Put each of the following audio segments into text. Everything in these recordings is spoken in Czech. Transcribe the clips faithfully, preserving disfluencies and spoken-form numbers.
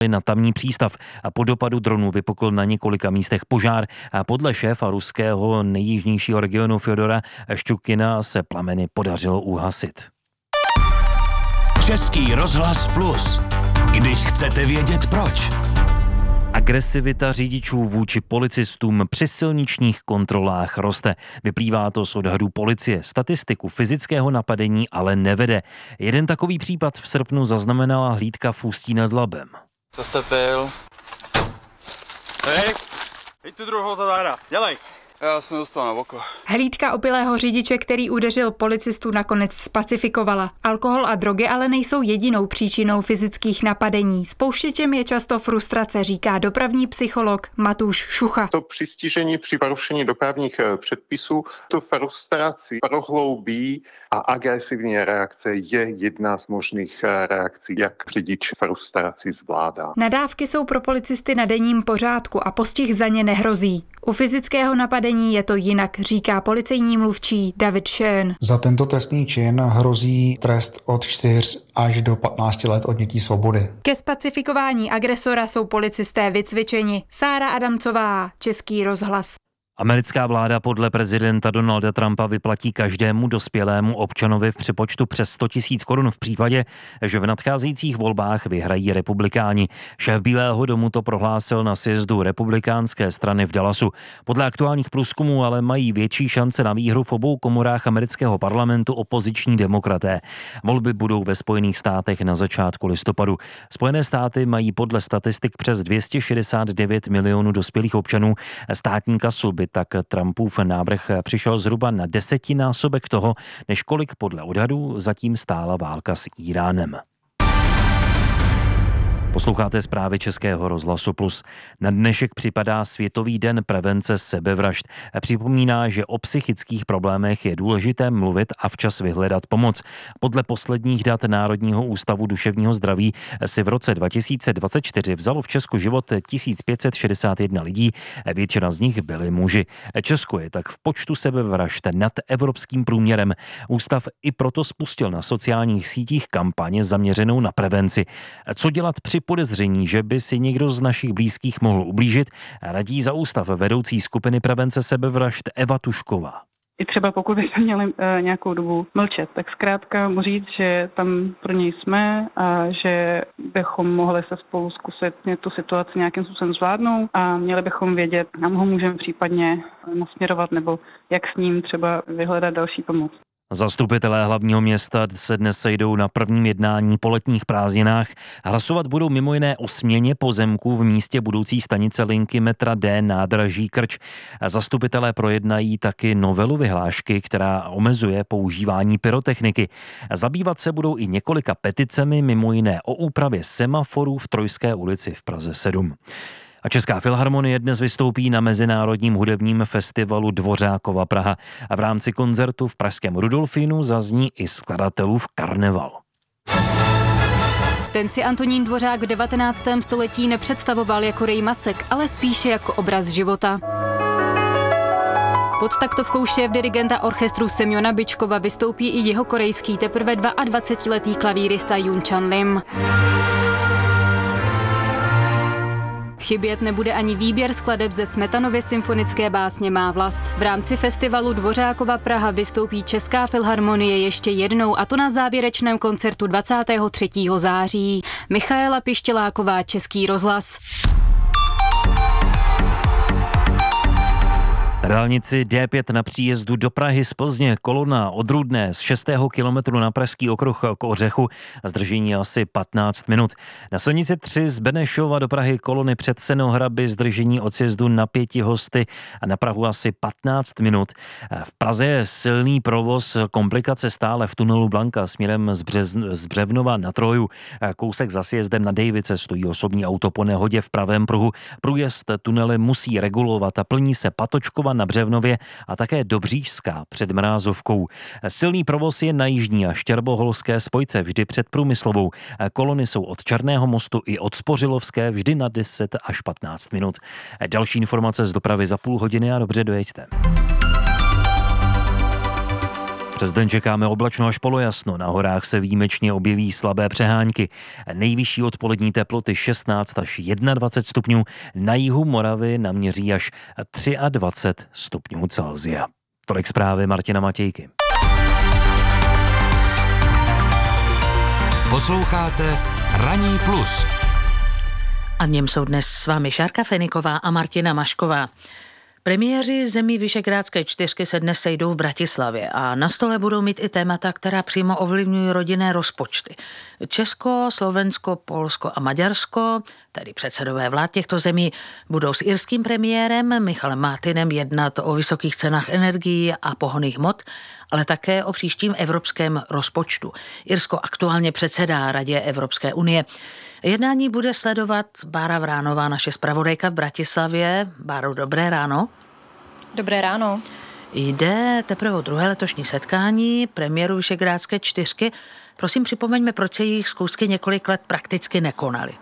na tamní přístav. Po dopadu dronů vypukl na několika místech požár. Podle šéfa ruského nejjižnějšího regionu Fjodora Ščukina se plameny podařilo uhasit. Český rozhlas Plus. Když chcete vědět proč. Agresivita řidičů vůči policistům při silničních kontrolách roste. Vyplývá to z odhadů policie. Statistiku fyzického napadení ale nevede. Jeden takový případ v srpnu zaznamenala hlídka v Ústí nad Labem. Co jste pil? Hej, jď tu druhou zadára, dělej. Já jsem dostal na oko. Hlídka opilého řidiče, který udeřil policistu, nakonec spacifikovala. Alkohol a drogy ale nejsou jedinou příčinou fyzických napadení. Spouštěčem je často frustrace, říká dopravní psycholog Matúš Šucha. To přistižení při porušení dopravních předpisů, to frustraci prohloubí a agresivní reakce je jedna z možných reakcí, jak řidič frustraci zvládá. Nadávky jsou pro policisty na denním pořádku a postih za ně nehrozí. U fyzického napadení je to jinak, říká policejní mluvčí David Schön. Za tento trestný čin hrozí trest od čtyř až do patnácti let odnětí svobody. Ke spacifikování agresora jsou policisté vycvičeni. Sára Adamcová, Český rozhlas. Americká vláda podle prezidenta Donalda Trumpa vyplatí každému dospělému občanovi v přepočtu přes sto tisíc korun v případě, že v nadcházejících volbách vyhrají republikáni. Šéf Bílého domu to prohlásil na sjezdu republikánské strany v Dallasu. Podle aktuálních průzkumů ale mají větší šance na výhru v obou komorách amerického parlamentu opoziční demokraté. Volby budou ve Spojených státech na začátku listopadu. Spojené státy mají podle statistik přes dvě stě šedesát devět milionů dospělých občanů. Státní kasu by tak Trumpův návrh přišel zhruba na desetinásobek toho, než kolik podle odhadů zatím stála válka s Íránem. Posloucháte zprávy Českého rozhlasu Plus. Na dnešek připadá Světový den prevence sebevražd. Připomíná, že o psychických problémech je důležité mluvit a včas vyhledat pomoc. Podle posledních dat Národního ústavu duševního zdraví si v roce dva tisíce dvacet čtyři vzalo v Česku život tisíc pět set šedesát jedna lidí, většina z nich byli muži. Česko je tak v počtu sebevražd nad evropským průměrem. Ústav i proto spustil na sociálních sítích kampaně zaměřenou na prevenci. Co dělat při podezření, že by si někdo z našich blízkých mohl ublížit, radí za ústav vedoucí skupiny prevence sebevražd Eva Tušková. I třeba pokud bychom měli e, nějakou dobu mlčet, tak zkrátka mu říct, že tam pro něj jsme a že bychom mohli se spolu zkusit tu situaci nějakým způsobem zvládnout a měli bychom vědět, kam ho můžeme případně nasměrovat nebo jak s ním třeba vyhledat další pomoc. Zastupitelé hlavního města se dnes sejdou na prvním jednání po letních prázdninách. Hlasovat budou mimo jiné o směně pozemků v místě budoucí stanice linky metra D nádraží Krč. Zastupitelé projednají taky novelu vyhlášky, která omezuje používání pyrotechniky. Zabývat se budou i několika peticemi, mimo jiné o úpravě semaforů v Trojské ulici v Praze sedm. A Česká filharmonie dnes vystoupí na Mezinárodním hudebním festivalu Dvořákova Praha a v rámci koncertu v pražském Rudolfínu zazní i skladatelův Karneval. Ten si Antonín Dvořák v devatenáctém století nepředstavoval jako rej masek, ale spíše jako obraz života. Pod taktovkou šéfdirigenta orchestru Semjona Byčkova vystoupí i jeho korejský teprve dvaadvacetiletý klavírista Jun Chan Lim. Chybět nebude ani výběr skladeb ze Smetanovy symfonické básně Má vlast. V rámci festivalu Dvořákova Praha vystoupí Česká filharmonie ještě jednou, a to na závěrečném koncertu dvacátého třetího září. Michaela Pištěláková, Český rozhlas. Na dálnici D pět na příjezdu do Prahy z Plzně kolona od Rudné z šestého kilometru na Pražský okruh k Ořechu, zdržení asi patnáct minut. Na silnici tři z Benešova do Prahy kolony před Senohraby, zdržení od sjezdu na Pětihosty a na Prahu asi patnáct minut. V Praze je silný provoz, komplikace stále v tunelu Blanka směrem z, Břez, z Břevnova na Troju. Kousek za sjezdem na Dejvice stojí osobní auto po nehodě v pravém pruhu. Průjezd tunely musí regulovat a plní se Patočkova na Břevnově a také Dobřížská před Mrázovkou. Silný provoz je na jižní a štěrboholské spojce vždy před Průmyslovou. Kolony jsou od Černého mostu i od Spořilovské vždy na deset až patnáct minut. Další informace z dopravy za půl hodiny a dobře dojeďte. Přes den čekáme oblačno až polojasno, na horách se výjimečně objeví slabé přehánky. Nejvyšší odpolední teploty šestnáct až dvacet jedna stupňů, na jihu Moravy naměří až dvacet tři stupňů Celsia. Tolik zprávy Martina Matějky. Posloucháte Ranní plus. A v něm jsou dnes s vámi Šárka Feniková a Martina Mašková. Premiéři zemí Visegrádské čtyřky se dnes sejdou v Bratislavě a na stole budou mít i témata, která přímo ovlivňují rodinné rozpočty. Česko, Slovensko, Polsko a Maďarsko, tedy předsedové vlád těchto zemí, budou s irským premiérem Michalem Martinem jednat o vysokých cenách energií a pohonných hmot, ale také o příštím evropském rozpočtu. Irsko aktuálně předsedá Radě Evropské unie. Jednání bude sledovat Bára Vránová, naše zpravodajka v Bratislavě. Báro, dobré ráno. Dobré ráno. Jde teprve o druhé letošní setkání premiérů Visegrádské čtyřky. Prosím, připomeňme, proč se jejich schůzky několik let prakticky nekonaly.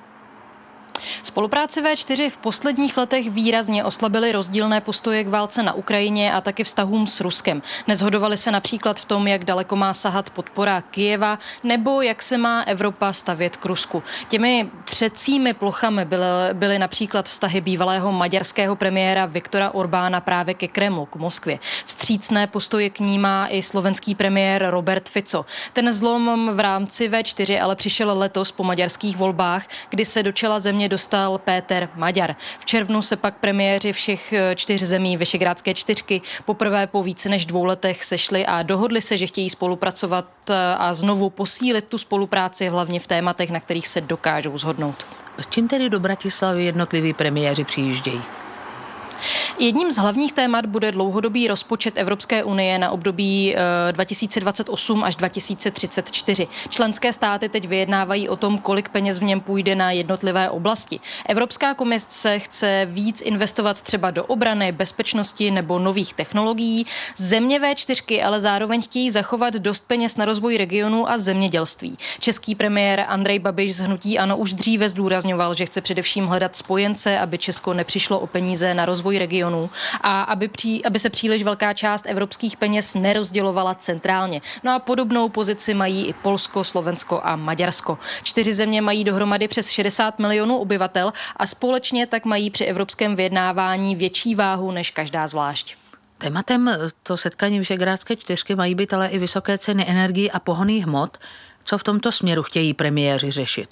Spolupráci vé čtyři v posledních letech výrazně oslabily rozdílné postoje k válce na Ukrajině a taky vztahům s Ruskem. Neshodovali se například v tom, jak daleko má sahat podpora Kyjeva, nebo jak se má Evropa stavět k Rusku. Těmi třecími plochami byly, byly například vztahy bývalého maďarského premiéra Viktora Orbána právě ke Kremlu, k Moskvě. Vstřícné postoje k ní má i slovenský premiér Robert Fico. Ten zlom v rámci vé čtyři ale přišel letos po maďarských volbách, kdy se do čela země dostal Péter Maďar. V červnu se pak premiéři všech čtyř zemí Visegrádské čtyřky poprvé po více než dvou letech sešli a dohodli se, že chtějí spolupracovat a znovu posílit tu spolupráci hlavně v tématech, na kterých se dokážou shodnout. S čím tedy do Bratislavy jednotliví premiéři přijíždějí? Jedním z hlavních témat bude dlouhodobý rozpočet Evropské unie na období dva tisíce dvacet osm až dva tisíce třicet čtyři. Členské státy teď vyjednávají o tom, kolik peněz v něm půjde na jednotlivé oblasti. Evropská komise chce víc investovat třeba do obrany, bezpečnosti nebo nových technologií. Země vé čtyřky ale zároveň chtějí zachovat dost peněz na rozvoj regionu a zemědělství. Český premiér Andrej Babiš z hnutí ANO už dříve zdůrazňoval, že chce především hledat spojence, aby Česko nepřišlo o peníze na rozvoj regionu a aby, pří, aby se příliš velká část evropských peněz nerozdělovala centrálně. No a podobnou pozici mají i Polsko, Slovensko a Maďarsko. Čtyři země mají dohromady přes šedesát milionů obyvatel a společně tak mají při evropském vyjednávání větší váhu než každá zvlášť. Tématem to setkání Visegrádské čtyřky mají být ale i vysoké ceny energií a pohonných hmot. Co v tomto směru chtějí premiéři řešit?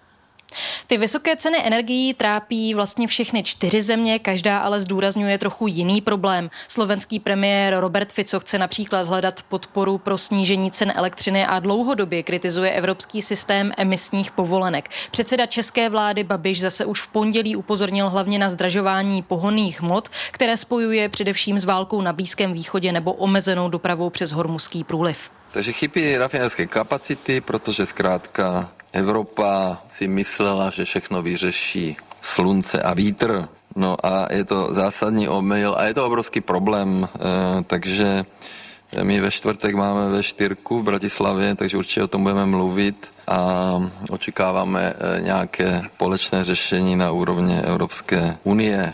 Ty vysoké ceny energií trápí vlastně všechny čtyři země, každá ale zdůrazňuje trochu jiný problém. Slovenský premiér Robert Fico chce například hledat podporu pro snížení cen elektřiny a dlouhodobě kritizuje evropský systém emisních povolenek. Předseda české vlády Babiš zase už v pondělí upozornil hlavně na zdražování pohonných hmot, které spojuje především s válkou na Blízkém východě nebo omezenou dopravou přes Hormuzský průliv. Takže chybí rafinerské kapacity, protože zkrátka Evropa si myslela, že všechno vyřeší slunce a vítr. No a je to zásadní omyl a je to obrovský problém, e, takže my ve čtvrtek máme ve čtyřku v Bratislavě, takže určitě o tom budeme mluvit a očekáváme nějaké společné řešení na úrovni Evropské unie.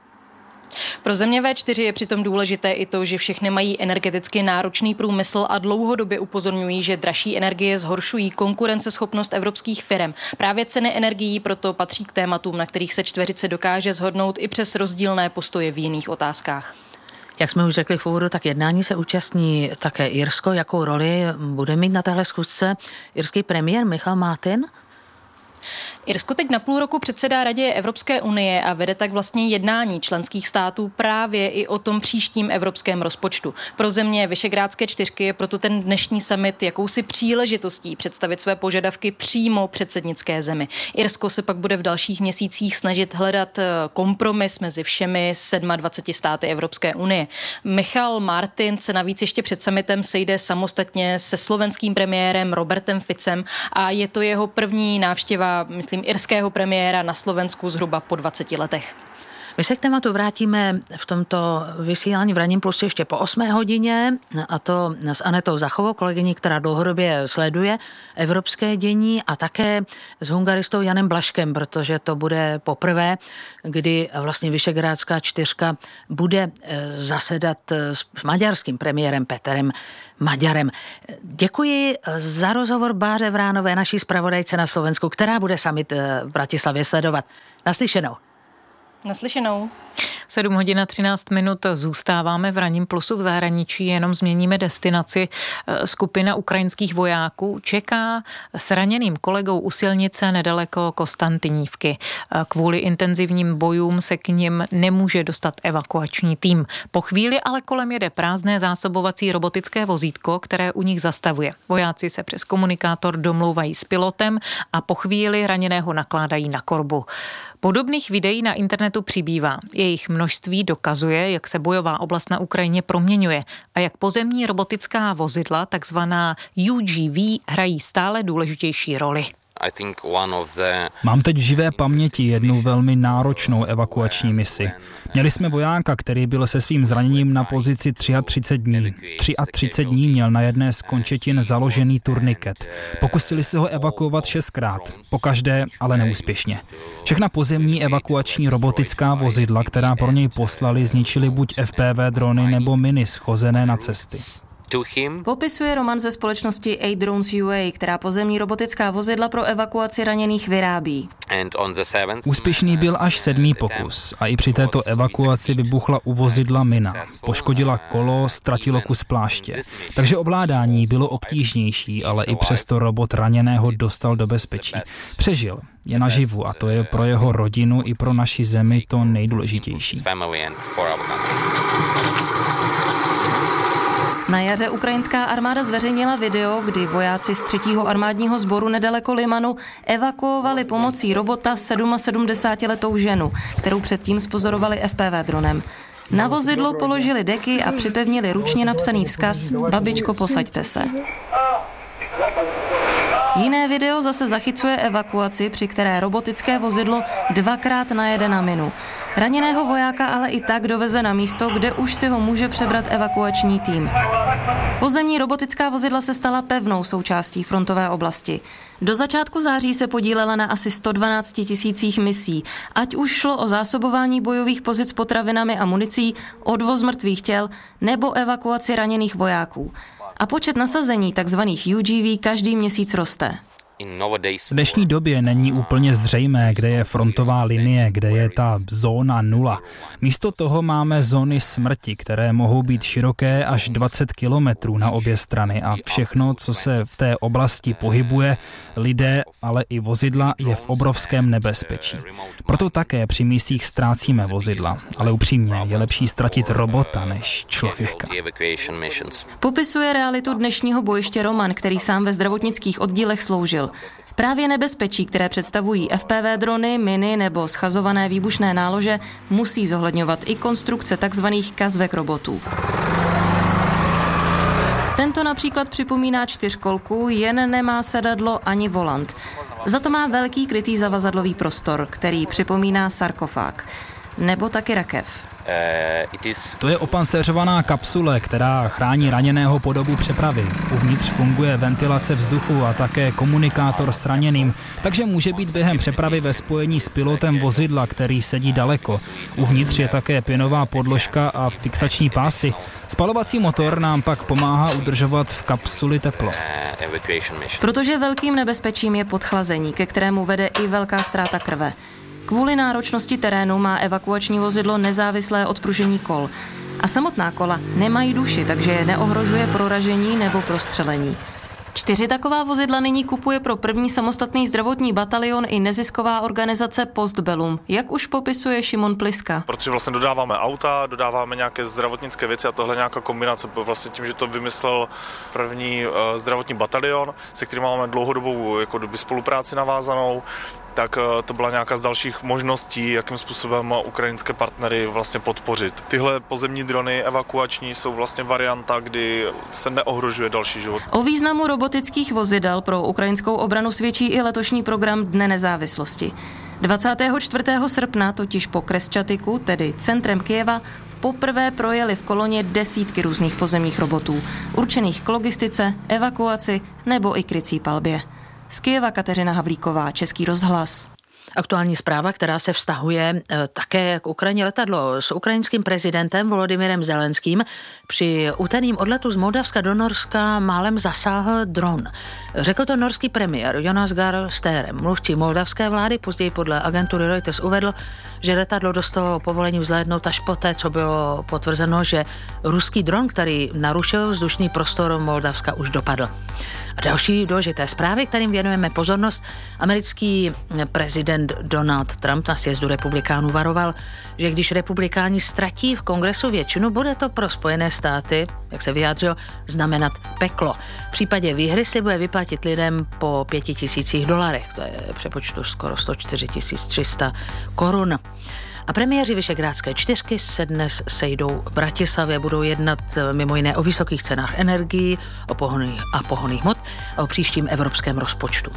Pro země vé čtyři je přitom důležité i to, že všechny mají energeticky náročný průmysl a dlouhodobě upozorňují, že dražší energie zhoršují konkurenceschopnost evropských firem. Právě ceny energií proto patří k tématům, na kterých se čtveřice dokáže shodnout i přes rozdílné postoje v jiných otázkách. Jak jsme už řekli v úvodu, tak jednání se účastní také Irsko. Jakou roli bude mít na téhle schůzce irský premiér Michal Martin? Irsko teď na půl roku předsedá Radě Evropské unie a vede tak vlastně jednání členských států právě i o tom příštím evropském rozpočtu. Pro země Visegrádské čtyřky je proto ten dnešní summit jakousi příležitostí představit své požadavky přímo předsednické zemi. Irsko se pak bude v dalších měsících snažit hledat kompromis mezi všemi dvaceti sedmi státy Evropské unie. Michal Martin se navíc ještě před summitem sejde samostatně se slovenským premiérem Robertem Ficem a je to jeho první návštěva, myslím, irského premiéra na Slovensku zhruba po dvaceti letech. My se k tématu vrátíme v tomto vysílání v Ranním plusu ještě po osmé hodině, a to s Anetou Zachovou, kolegyní, která dlouhodobě sleduje evropské dění, a také s hungaristou Janem Blaškem, protože to bude poprvé, kdy vlastně Visegrádská čtyřka bude zasedat s maďarským premiérem Peterem Maďarem. Děkuji za rozhovor Báře Vránové, naší zpravodajce na Slovensku, která bude summit v Bratislavě sledovat. Naslyšenou. Naslyšenou. sedm hodin a třináct minut zůstáváme v Ranním plusu v zahraničí, jenom změníme destinaci. Skupina ukrajinských vojáků čeká s raněným kolegou u silnice nedaleko Konstantinívky. Kvůli intenzivním bojům se k nim nemůže dostat evakuační tým. Po chvíli ale kolem jede prázdné zásobovací robotické vozítko, které u nich zastavuje. Vojáci se přes komunikátor domlouvají s pilotem a po chvíli raněného nakládají na korbu. Podobných videí na internetu přibývá. Jejich množství dokazuje, jak se bojová oblast na Ukrajině proměňuje a jak pozemní robotická vozidla, takzvaná U G V, hrají stále důležitější roli. Mám teď v živé paměti jednu velmi náročnou evakuační misi. Měli jsme vojáka, který byl se svým zraněním na pozici třicet tři dní. třicet tři dní měl na jedné z končetin založený turniket. Pokusili se ho evakuovat šestkrát, pokaždé ale neúspěšně. Všechna pozemní evakuační robotická vozidla, která pro něj poslali, zničili buď F P V drony nebo miny schozené na cesty. Popisuje Roman ze společnosti A-Drones U A, která pozemní robotická vozidla pro evakuaci raněných vyrábí. Úspěšný byl až sedmý pokus a i při této evakuaci vybuchla u vozidla mina. Poškodila kolo, ztratilo kus pláště. Takže ovládání bylo obtížnější, ale i přesto robot raněného dostal do bezpečí. Přežil, je naživu a to je pro jeho rodinu i pro naši zemi to nejdůležitější. Na jaře ukrajinská armáda zveřejnila video, kdy vojáci z třetího armádního sboru nedaleko Limanu evakuovali pomocí robota sedmdesátiletou ženu, kterou předtím spozorovali F P V dronem. Na vozidlo položili deky a připevnili ručně napsaný vzkaz "Babičko, posaďte se". Jiné video zase zachycuje evakuaci, při které robotické vozidlo dvakrát najede na minu. Raněného vojáka ale i tak doveze na místo, kde už si ho může přebrat evakuační tým. Pozemní robotická vozidla se stala pevnou součástí frontové oblasti. Do začátku září se podílela na asi sto dvanáct tisících misí, ať už šlo o zásobování bojových pozic potravinami a municí, odvoz mrtvých těl nebo evakuaci raněných vojáků. A počet nasazení tzv. U G V každý měsíc roste. V dnešní době není úplně zřejmé, kde je frontová linie, kde je ta zóna nula. Místo toho máme zóny smrti, které mohou být široké až dvacet kilometrů na obě strany a všechno, co se v té oblasti pohybuje, lidé, ale i vozidla, je v obrovském nebezpečí. Proto také při misích ztrácíme vozidla, ale upřímně je lepší ztratit robota než člověka. Popisuje realitu dnešního bojiště Roman, který sám ve zdravotnických oddílech sloužil. Právě nebezpečí, které představují F P V drony, miny nebo schazované výbušné nálože, musí zohledňovat i konstrukce tzv. Kazvek robotů. Tento například připomíná čtyřkolku, jen nemá sedadlo ani volant. Za to má velký krytý zavazadlový prostor, který připomíná sarkofág. Nebo taky rakev. To je opanceřovaná kapsule, která chrání raněného po dobu přepravy. Uvnitř funguje ventilace vzduchu a také komunikátor s raněným, takže může být během přepravy ve spojení s pilotem vozidla, který sedí daleko. Uvnitř je také pěnová podložka a fixační pásy. Spalovací motor nám pak pomáhá udržovat v kapsuli teplo. Protože velkým nebezpečím je podchlazení, ke kterému vede i velká ztráta krve. Kvůli náročnosti terénu má evakuační vozidlo nezávislé odpružení kol. A samotná kola nemají duši, takže je neohrožuje proražení nebo prostřelení. Čtyři taková vozidla nyní kupuje pro první samostatný zdravotní batalion i nezisková organizace Postbellum, jak už popisuje Šimon Pliska. Protože vlastně dodáváme auta, dodáváme nějaké zdravotnické věci a tohle nějaká kombinace. Vlastně tím, že to vymyslel první uh, zdravotní batalion, se kterým máme dlouhodobou jako doby spolupráci navázanou, tak uh, to byla nějaká z dalších možností, jakým způsobem ukrajinské partnery vlastně podpořit. Tyhle pozemní drony evakuační jsou vlastně varianta, kdy se neohrožuje další život. O významu robotických vozidel pro ukrajinskou obranu svědčí i letošní program Dne nezávislosti. dvacátého čtvrtého srpna totiž po Kresčatiku, tedy centrem Kyjeva, poprvé projeli v koloně desítky různých pozemních robotů, určených k logistice, evakuaci nebo i krycí palbě. Z Kyjeva Kateřina Havlíková, Český rozhlas. Aktuální zpráva, která se vztahuje e, také k Ukrajině. Letadlo s ukrajinským prezidentem Volodymyrem Zelenským při úterním odletu z Moldavska do Norska málem zasáhl dron. Řekl to norský premiér Jonas Gahr Støre. Mluvčí moldavské vlády později podle agentury Reuters uvedl, že letadlo dostalo povolení vzlétnout až poté, co bylo potvrzeno, že ruský dron, který narušil vzdušný prostor Moldavska, už dopadl. A další důležité zprávy, kterým věnujeme pozornost, americký prezident Donald Trump na sjezdu republikánů varoval, že když republikáni ztratí v kongresu většinu, bude to pro Spojené státy, jak se vyjádřil, znamenat peklo. V případě výhry si bude vyplatit lidem po pěti tisících dolarech, to je přepočtu skoro sto čtyři tisíce tři sta korun. A premiéři Visegrádské čtyřky se dnes sejdou v Bratislavě, budou jednat mimo jiné o vysokých cenách energií o pohonných a pohonných hmot a o příštím evropském rozpočtu.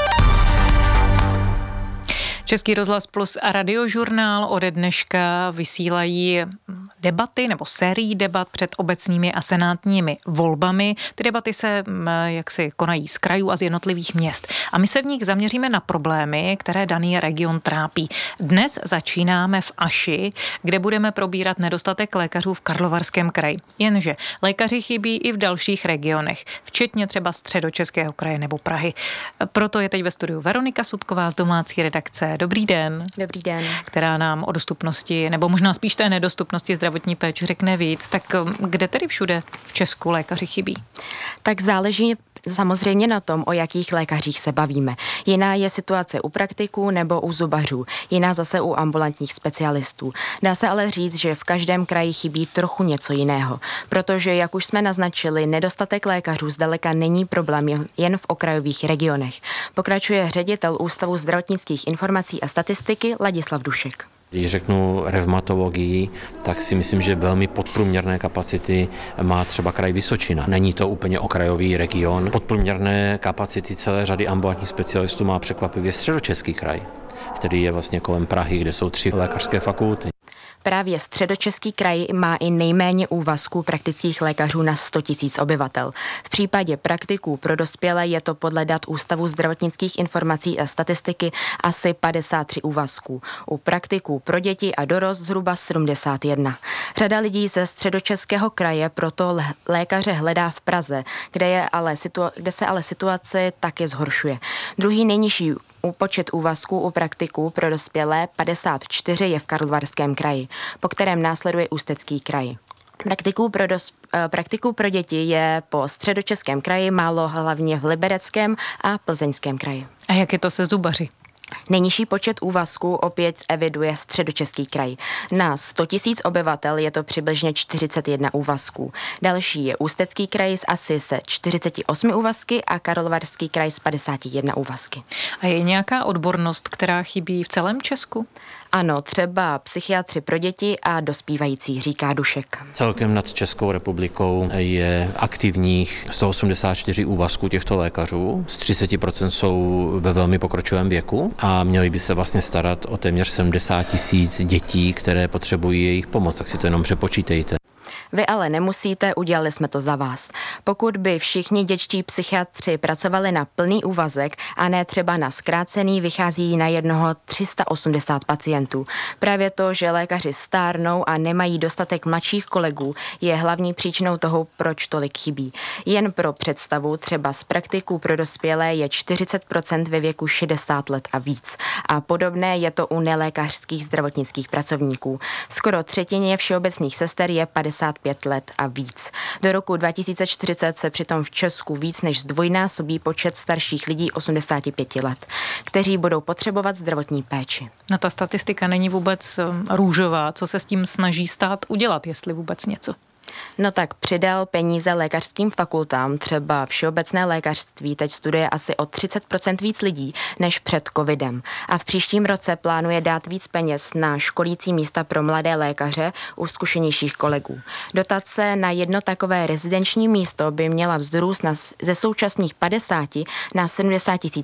Český rozhlas Plus a Radiožurnál ode dneška vysílají debaty nebo sérii debat před obecními a senátními volbami. Ty debaty se jaksi konají z krajů a z jednotlivých měst. A my se v nich zaměříme na problémy, které daný region trápí. Dnes začínáme v Aši, kde budeme probírat nedostatek lékařů v Karlovarském kraji. Jenže lékaři chybí i v dalších regionech, včetně třeba Středočeského kraje nebo Prahy. Proto je teď ve studiu Veronika Sudková z domácí redakce. Dobrý den. Dobrý den. Která nám o dostupnosti, nebo možná spíš té nedostupnosti zdravotní péče řekne víc. Tak kde tedy všude v Česku lékaři chybí? Tak záleží samozřejmě na tom, o jakých lékařích se bavíme. Jiná je situace u praktiků nebo u zubařů, jiná zase u ambulantních specialistů. Dá se ale říct, že v každém kraji chybí trochu něco jiného, protože, jak už jsme naznačili, nedostatek lékařů zdaleka není problém jen v okrajových regionech. Pokračuje ředitel Ústavu zdravotnických informací a statistiky Ladislav Dušek. Když řeknu revmatologii, tak si myslím, že velmi podprůměrné kapacity má třeba kraj Vysočina. Není to úplně okrajový region. Podprůměrné kapacity celé řady ambulantních specialistů má překvapivě Středočeský kraj, který je vlastně kolem Prahy, kde jsou tři lékařské fakulty. Právě Středočeský kraj má i nejméně úvazků praktických lékařů na sto tisíc obyvatel. V případě praktiků pro dospělé je to podle dat Ústavu zdravotnických informací a statistiky asi padesát tři úvazků. U praktiků pro děti a dorost zhruba sedmdesát jedna. Řada lidí ze Středočeského kraje proto lékaře hledá v Praze, kde, je ale situa- kde se ale situace taky zhoršuje. Druhý nejnižší počet úvazků u praktiků pro dospělé padesát čtyři je v Karlovarském kraji, po kterém následuje Ústecký kraj. Praktiků pro, dos, praktiků pro děti je po Středočeském kraji málo, hlavně v Libereckém a Plzeňském kraji. A jak je to se zubaři? Nejnižší počet úvazků opět eviduje Středočeský kraj. Na sto tisíc obyvatel je to přibližně čtyřicet jedna úvazků. Další je Ústecký kraj s asi se čtyřicet osm úvazky a Karlovarský kraj s padesát jedna úvazky. A je nějaká odbornost, která chybí v celém Česku? Ano, třeba psychiatři pro děti a dospívající, říká Dušek. Celkem nad Českou republikou je aktivních sto osmdesát čtyři úvazků těchto lékařů. Z třicet procent jsou ve velmi pokročilém věku a měli by se vlastně starat o téměř sedmdesát tisíc dětí, které potřebují jejich pomoc, tak si to jenom přepočítejte. Vy ale nemusíte, udělali jsme to za vás. Pokud by všichni dětští psychiatři pracovali na plný úvazek a ne třeba na zkrácený, vychází na jednoho tři sta osmdesát pacientů. Právě to, že lékaři stárnou a nemají dostatek mladších kolegů, je hlavní příčinou toho, proč tolik chybí. Jen pro představu, třeba z praktiků pro dospělé je čtyřicet procent ve věku šedesát let a víc. A podobné je to u nelékařských zdravotnických pracovníků. Skoro třetině všeobecných sester je padesát pět let a víc. Do roku dva tisíce čtyřicet se přitom v Česku víc než zdvojnásobí počet starších lidí osmdesát pět let, kteří budou potřebovat zdravotní péči. No ta statistika není vůbec růžová. Co se s tím snaží stát udělat, jestli vůbec něco? No tak přidal peníze lékařským fakultám, třeba všeobecné lékařství teď studuje asi o třicet procent víc lidí než před covidem. A v příštím roce plánuje dát víc peněz na školící místa pro mladé lékaře u zkušenějších kolegů. Dotace na jedno takové rezidenční místo by měla vzrůst na, ze současných padesáti na sedmdesát tisíc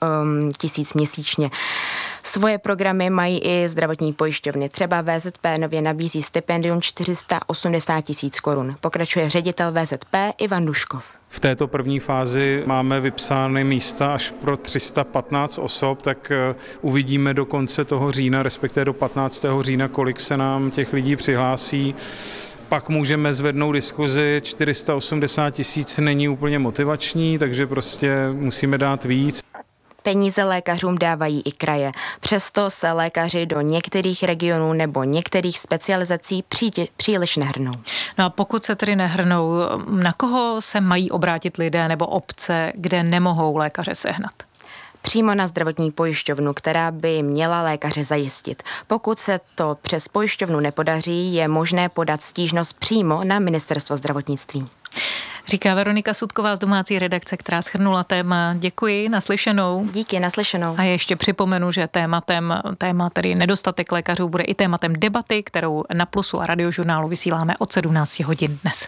um, tisíc měsíčně. Svoje programy mají i zdravotní pojišťovny. Třeba V Z P nově nabízí stipendium čtyři sta osmdesát tisíc korun. Pokračuje ředitel V Z P Ivan Duškov. V této první fázi máme vypsány místa až pro tři sta patnáct osob, tak uvidíme do konce toho října, respektive do patnáctého října, kolik se nám těch lidí přihlásí. Pak můžeme zvednout diskuzi, čtyři sta osmdesát tisíc není úplně motivační, takže prostě musíme dát víc. Peníze lékařům dávají i kraje. Přesto se lékaři do některých regionů nebo některých specializací pří, příliš nehrnou. No a pokud se tedy nehrnou, na koho se mají obrátit lidé nebo obce, kde nemohou lékaře sehnat? Přímo na zdravotní pojišťovnu, která by měla lékaře zajistit. Pokud se to přes pojišťovnu nepodaří, je možné podat stížnost přímo na Ministerstvo zdravotnictví. Říká Veronika Sudková z domácí redakce, která shrnula téma. Děkuji, naslyšenou. Díky, naslyšenou. A ještě připomenu, že tématem, téma tedy nedostatek lékařů bude i tématem debaty, kterou na Plusu a Radiožurnálu vysíláme od sedmnáct hodin dnes.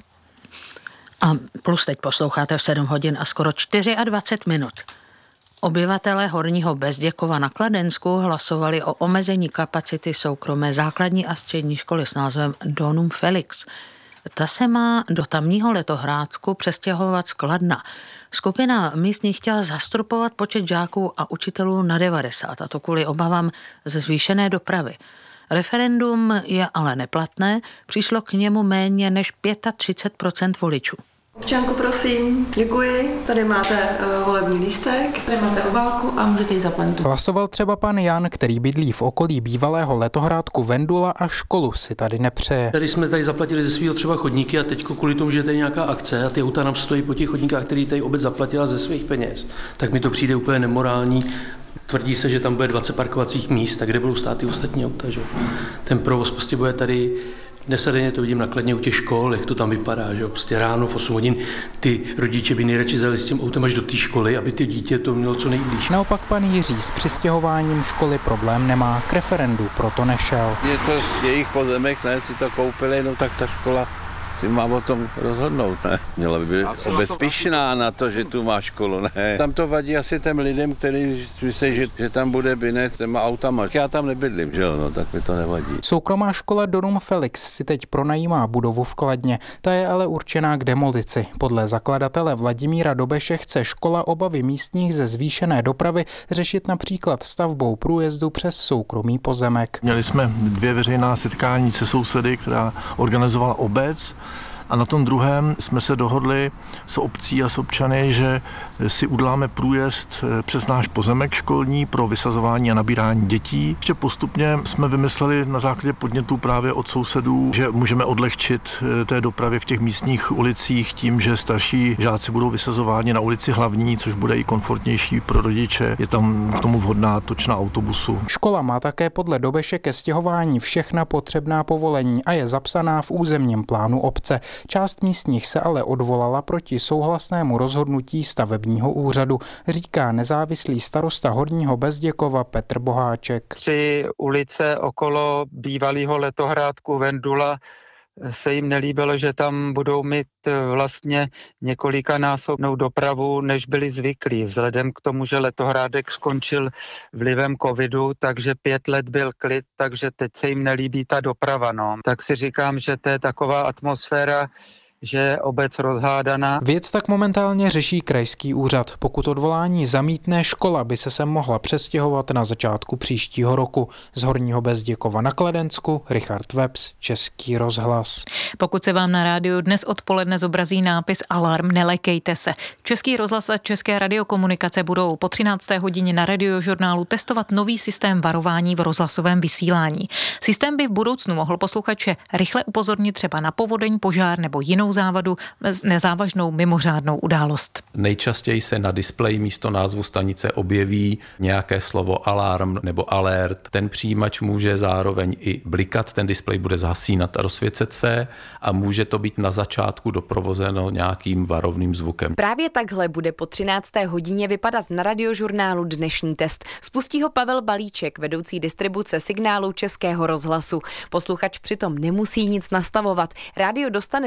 A Plus teď posloucháte v sedm hodin a skoro dvacet čtyři minut. Obyvatelé Horního Bezděkova na Kladensku hlasovali o omezení kapacity soukromé základní a střední školy s názvem Donum Felix. Ta se má do tamního letohrádku přestěhovat z Kladna. Skupina místních chtěla zastropovat počet žáků a učitelů na devadesát, a to kvůli obavám ze zvýšené dopravy. Referendum je ale neplatné, přišlo k němu méně než třicet pět procent voličů. Občanko, prosím, děkuji. Tady máte uh, volební lístek, tady máte obálku a můžete ji zaplenit. Hlasoval třeba pan Jan, který bydlí v okolí bývalého letohrádku Vendula a školu si tady nepřeje. Tady jsme tady zaplatili ze svého třeba chodníky a teď kvůli tomu, že je tady nějaká akce a ty auta nám stojí po těch chodníkách, který tady obec zaplatila ze svých peněz, tak mi to přijde úplně nemorální. Tvrdí se, že tam bude dvacet parkovacích míst, tak kde budou stát ty ostatní auta, že? Ten provoz prostě bude tady. Dnes a denně to vidím nakladně u těch škol, jak to tam vypadá, že jo, prostě ráno v osm hodin ty rodiče by nejradši zajeli s tím autem až do té školy, aby ty dítě to mělo co nejblíž. Naopak pan Jiří s přistěhováním školy problém nemá, k referendu proto nešel. Je to jejich pozemek, ne, si to koupili, no tak ta škola si má o tom rozhodnout, ne? Měla by být obec pyšná na to, že tu má školu, ne? Tam to vadí asi těm lidem, kteří myslí, že, že tam bude binet těma autama. Já tam nebydlím, že jo, no, tak mi to nevadí. Soukromá škola Donum Felix si teď pronajímá budovu v Kladně, ta je ale určená k demolici. Podle zakladatele Vladimíra Dobeše chce škola obavy místních ze zvýšené dopravy řešit například stavbou průjezdu přes soukromý pozemek. Měli jsme dvě veřejná setkání se sousedy, která organizovala obec. A na tom druhém jsme se dohodli s obcí a s občany, že si uděláme průjezd přes náš pozemek školní pro vysazování a nabírání dětí. Ještě postupně jsme vymysleli na základě podnětů právě od sousedů, že můžeme odlehčit té dopravy v těch místních ulicích tím, že starší žáci budou vysazováni na ulici Hlavní, což bude i komfortnější pro rodiče. Je tam k tomu vhodná točna autobusu. Škola má také podle Dobeše ke stěhování všechna potřebná povolení a je zapsaná v územním plánu obce. Část místních se ale odvolala proti souhlasnému rozhodnutí stavebního úřadu, říká nezávislý starosta Horního Bezděkova Petr Boháček. Tři ulice okolo bývalého letohrádku Vendula se jim nelíbilo, že tam budou mít vlastně několikanásobnou dopravu, než byli zvyklí. Vzhledem k tomu, že letohrádek skončil vlivem covidu, takže pět let byl klid, takže teď se jim nelíbí ta doprava. No. Tak si říkám, že to je taková atmosféra, že je obec rozhádaná. Věc tak momentálně řeší krajský úřad. Pokud odvolání zamítne, škola by se sem mohla přestěhovat na začátku příštího roku. Z Horního Bezděkova na Kladensku, Richard Webs, Český rozhlas. Pokud se vám na rádiu dnes odpoledne zobrazí nápis Alarm, nelekejte se. Český rozhlas a České radiokomunikace budou po třinácté hodině na Radiožurnálu testovat nový systém varování v rozhlasovém vysílání. Systém by v budoucnu mohl posluchače rychle upozornit třeba na povodeň, požár nebo jinou závadu, nezávažnou mimořádnou událost. Nejčastěji se na displeji místo názvu stanice objeví nějaké slovo alarm nebo alert. Ten přijímač může zároveň i blikat, ten displej bude zhasínat a rozsvěcet se a může to být na začátku doprovozeno nějakým varovným zvukem. Právě takhle bude po třinácté hodině vypadat na Radiožurnálu dnešní test. Spustí ho Pavel Balíček, vedoucí distribuce signálu Českého rozhlasu. Posluchač přitom nemusí nic nastavovat. Rádio dostane speciální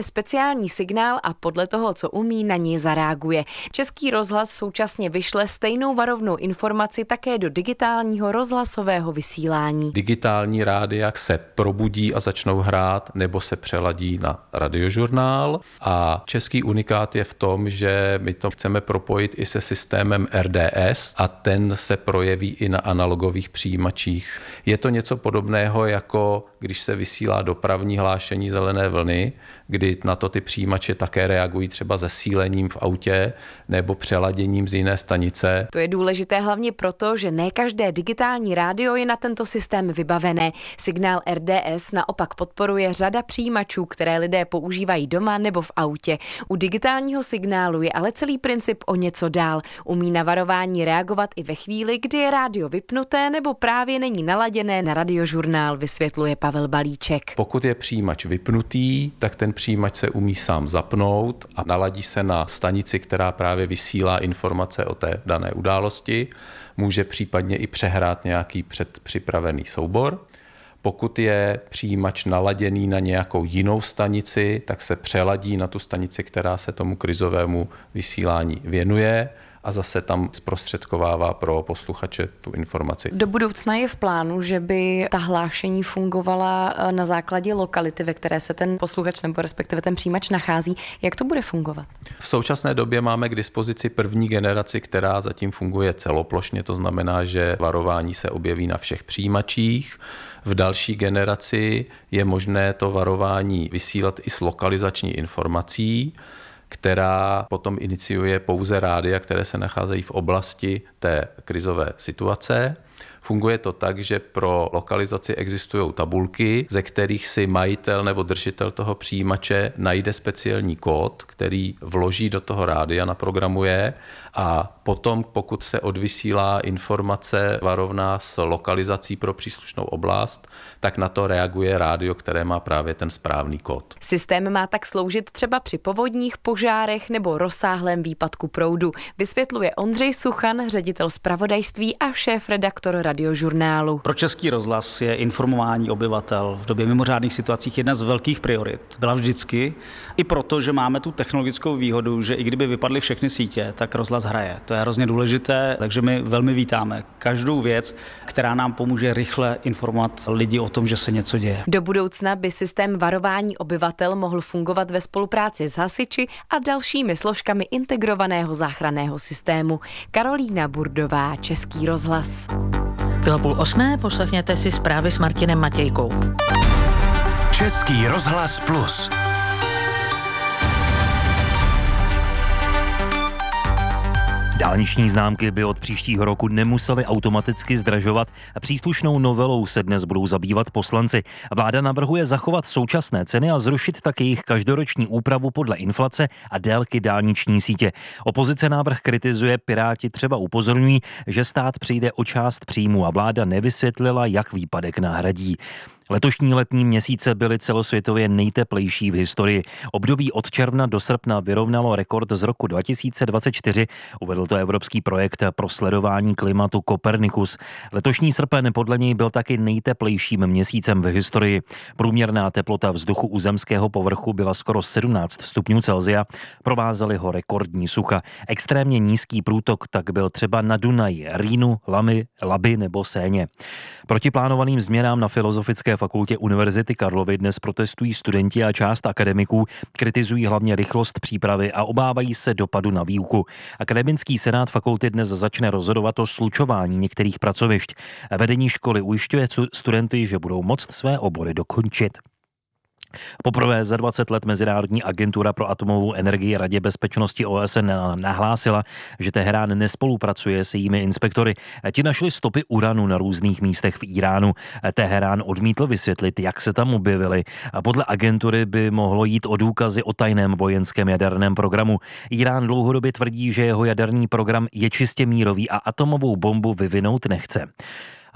digitální signál a podle toho, co umí, na něj zareaguje. Český rozhlas současně vyšle stejnou varovnou informaci také do digitálního rozhlasového vysílání. Digitální rádia se probudí a začnou hrát nebo se přeladí na radiožurnál a český unikát je v tom, že my to chceme propojit i se systémem R D S a ten se projeví i na analogových přijímačích. Je to něco podobného, jako když se vysílá dopravní hlášení zelené vlny, kdy na to ty přijímače také reagují třeba zesílením v autě nebo přeladěním z jiné stanice. To je důležité hlavně proto, že ne každé digitální rádio je na tento systém vybavené. Signál R D S naopak podporuje řada přijímačů, které lidé používají doma nebo v autě. U digitálního signálu je ale celý princip o něco dál. Umí na varování reagovat i ve chvíli, kdy je rádio vypnuté nebo právě není naladěné na radiožurnál, vysvětluje Pavel Balíček. Pokud je přijímač vypnutý, tak ten přijímač se umí sám zapnout a naladí se na stanici, která právě vysílá informace o té dané události. Může případně i přehrát nějaký předpřipravený soubor. Pokud je přijímač naladěný na nějakou jinou stanici, tak se přeladí na tu stanici, která se tomu krizovému vysílání věnuje a zase tam zprostředkovává pro posluchače tu informaci. Do budoucna je v plánu, že by ta hlášení fungovala na základě lokality, ve které se ten posluchač nebo respektive ten přijímač nachází. Jak to bude fungovat? V současné době máme k dispozici první generaci, která zatím funguje celoplošně, to znamená, že varování se objeví na všech přijímačích. V další generaci je možné to varování vysílat i s lokalizační informací, která potom iniciuje pouze rádia, které se nacházejí v oblasti té krizové situace. Funguje to tak, že pro lokalizaci existují tabulky, ze kterých si majitel nebo držitel toho přijímače najde speciální kód, který vloží do toho rádia, naprogramuje a potom, pokud se odvysílá informace varovná s lokalizací pro příslušnou oblast, tak na to reaguje rádio, které má právě ten správný kód. Systém má tak sloužit třeba při povodních, požárech nebo rozsáhlém výpadku proudu, vysvětluje Ondřej Suchan, ředitel zpravodajství a šéf-redaktor radiožurnálu. Pro Český rozhlas je informování obyvatel v době mimořádných situacích jedna z velkých priorit. Byla vždycky, i proto, že máme tu technologickou výhodu, že i kdyby vypadly všechny sítě, tak rozhlas hraje. To je hrozně důležité, takže my velmi vítáme každou věc, která nám pomůže rychle informovat lidi o tom, že se něco děje. Do budoucna by systém varování obyvatel mohl fungovat ve spolupráci s hasiči a dalšími složkami integrovaného záchranného systému. Karolína Burdová, Český rozhlas. Bylo půl osmé, poslechněte si zprávy s Martinem Matějkou. Český rozhlas plus. Dálniční známky by od příštího roku nemusely automaticky zdražovat a příslušnou novelou se dnes budou zabývat poslanci. Vláda navrhuje zachovat současné ceny a zrušit tak jejich každoroční úpravu podle inflace a délky dálniční sítě. Opozice návrh kritizuje, Piráti třeba upozorňují, že stát přijde o část příjmu a vláda nevysvětlila, jak výpadek nahradí. Letošní letní měsíce byly celosvětově nejteplejší v historii. Období od června do srpna vyrovnalo rekord z roku dva tisíce dvacet čtyři, uvedl to evropský projekt pro sledování klimatu Copernicus. Letošní srpen podle něj byl taky nejteplejším měsícem v historii. Průměrná teplota vzduchu u zemského povrchu byla skoro sedmnáct stupňů Celsia, provázely ho rekordní sucha. Extrémně nízký průtok tak byl třeba na Dunaji, Rýnu, Lamy, Labi nebo Séně. Proti plánovaným změnám na Filozofické fakultě Univerzity Karlovy dnes protestují studenti a část akademiků, kritizují hlavně rychlost přípravy a obávají se dopadu na výuku. Akademický senát fakulty dnes začne rozhodovat o slučování některých pracovišť. Vedení školy ujišťuje studenty, že budou moct své obory dokončit. Poprvé za dvacet let Mezinárodní agentura pro atomovou energii Radě bezpečnosti O S N nahlásila, že Teherán nespolupracuje s jejími inspektory. Ti našli stopy uranu na různých místech v Iránu. Teherán odmítl vysvětlit, jak se tam objevily. Podle agentury by mohlo jít o důkazy o tajném vojenském jaderném programu. Irán dlouhodobě tvrdí, že jeho jaderný program je čistě mírový a atomovou bombu vyvinout nechce.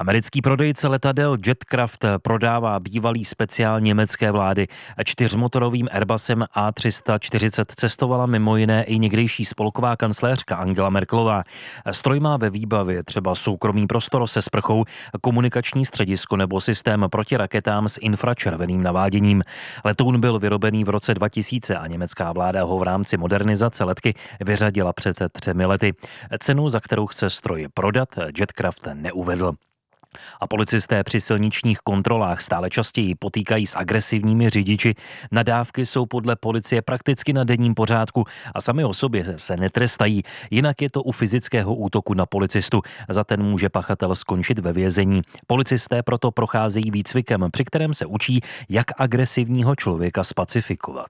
Americký prodejce letadel Jetcraft prodává bývalý speciál německé vlády. Čtyřmotorovým Airbusem A tři sta čtyřicet cestovala mimo jiné i někdejší spolková kancléřka Angela Merkelová. Stroj má ve výbavě třeba soukromý prostor se sprchou, komunikační středisko nebo systém proti raketám s infračerveným naváděním. Letoun byl vyrobený v roce dva tisíce a německá vláda ho v rámci modernizace letky vyřadila před třemi lety. Cenu, za kterou chce stroj prodat, Jetcraft neuvedl. A policisté při silničních kontrolách stále častěji potýkají s agresivními řidiči. Nadávky jsou podle policie prakticky na denním pořádku a sami o sobě se netrestají. Jinak je to u fyzického útoku na policistu. Za ten může pachatel skončit ve vězení. Policisté proto procházejí výcvikem, při kterém se učí, jak agresivního člověka spacifikovat.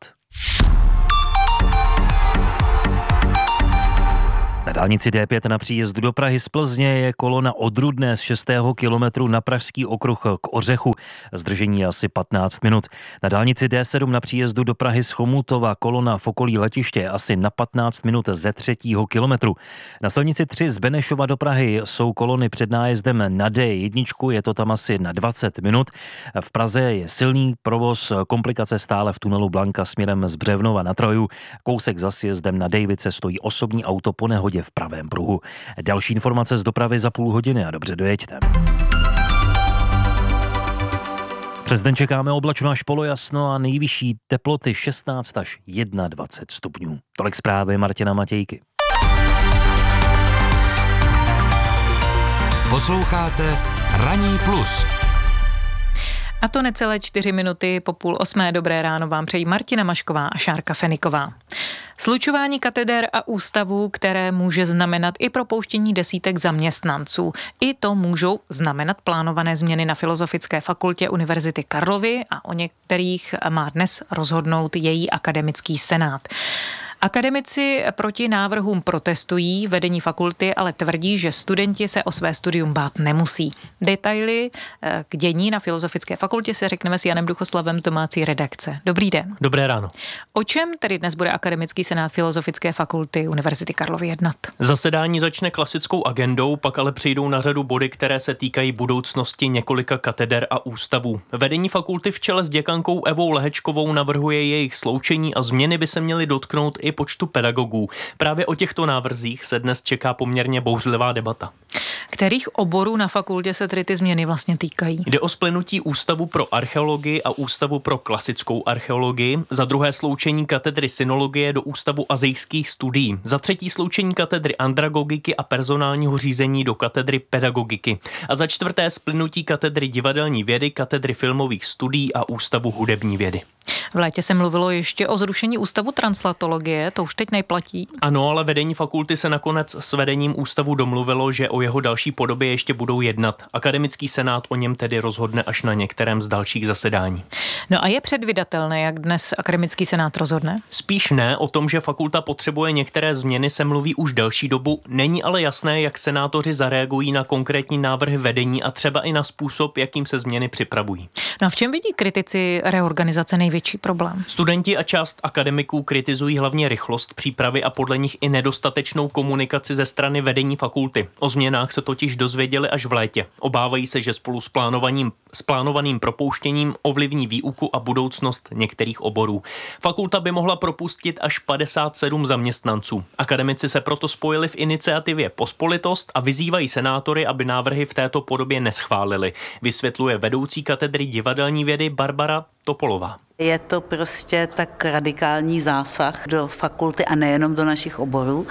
Na dálnici D pět na příjezdu do Prahy z Plzně je kolona od Rudné z šestého kilometru na pražský okruh k Ořechu. Zdržení je asi patnáct minut. Na dálnici D sedm na příjezdu do Prahy z Chomutova kolona v okolí letiště je asi na patnáct minut ze třetího kilometru. Na silnici tři z Benešova do Prahy jsou kolony před nájezdem na D jedna, je to tam asi na dvacet minut. V Praze je silný provoz, komplikace stále v tunelu Blanka směrem z Břevnova na Troju. Kousek za sjezdem na Dejvice stojí osobní auto po nehodě v pravém pruhu. Další informace z dopravy za půl hodiny a dobře dojeďte. Přes den čekáme oblačno až polojasno a nejvyšší teploty šestnáct až dvacet jedna stupňů. Tolik zprávy Martina Matějky. Posloucháte Ranní plus. A to necelé čtyři minuty po půl osmé. Dobré ráno vám přejí Martina Mašková a Šárka Feniková. Slučování kateder a ústavů, které může znamenat i propouštění desítek zaměstnanců. I to můžou znamenat plánované změny na Filozofické fakultě Univerzity Karlovy a o některých má dnes rozhodnout její akademický senát. Akademici proti návrhům protestují, vedení fakulty ale tvrdí, že studenti se o své studium bát nemusí. Detaily k dění na Filozofické fakultě se řekneme s Janem Duchoslavem z domácí redakce. Dobrý den. Dobré ráno. O čem tedy dnes bude akademický senát Filozofické fakulty Univerzity Karlovy jednat? Zasedání začne klasickou agendou, pak ale přijdou na řadu body, které se týkají budoucnosti několika kateder a ústavů. Vedení fakulty v čele s děkankou Evou Lehečkovou navrhuje jejich sloučení a změny by se měly dotknout i počtu pedagogů. Právě o těchto návrzích se dnes čeká poměrně bouřlivá debata. Kterých oborů na fakultě se tedy ty změny vlastně týkají? Jde o splynutí Ústavu pro archeologii a Ústavu pro klasickou archeologii, za druhé sloučení katedry synologie do Ústavu azijských studií, za třetí sloučení katedry andragogiky a personálního řízení do katedry pedagogiky a za čtvrté splynutí katedry divadelní vědy, katedry filmových studií a Ústavu hudební vědy. V létě se mluvilo ještě o zrušení ústavu translatologie, to už teď neplatí. Ano, ale vedení fakulty se nakonec s vedením ústavu domluvilo, že o jeho další podobě ještě budou jednat. Akademický senát o něm tedy rozhodne až na některém z dalších zasedání. No a je předvídatelné, jak dnes akademický senát rozhodne? Spíš ne, o tom, že fakulta potřebuje některé změny, se mluví už delší dobu. Není ale jasné, jak senátoři zareagují na konkrétní návrhy vedení a třeba i na způsob, jakým se změny připravují. No a v čem vidí kritici reorganizace největší problém? Studenti a část akademiků kritizují hlavně rychlost přípravy a podle nich i nedostatečnou komunikaci ze strany vedení fakulty. O změnách se totiž dozvěděli až v létě. Obávají se, že spolu s plánovaným, s plánovaným propouštěním ovlivní výuku a budoucnost některých oborů. Fakulta by mohla propustit až padesát sedm zaměstnanců. Akademici se proto spojili v iniciativě Pospolitost a vyzývají senátory, aby návrhy v této podobě neschválili. Vysvětluje vedoucí katedry divadelní vědy Barbara Topolová. Je to prostě tak radikální zásah do fakulty a nejenom do našich oborů,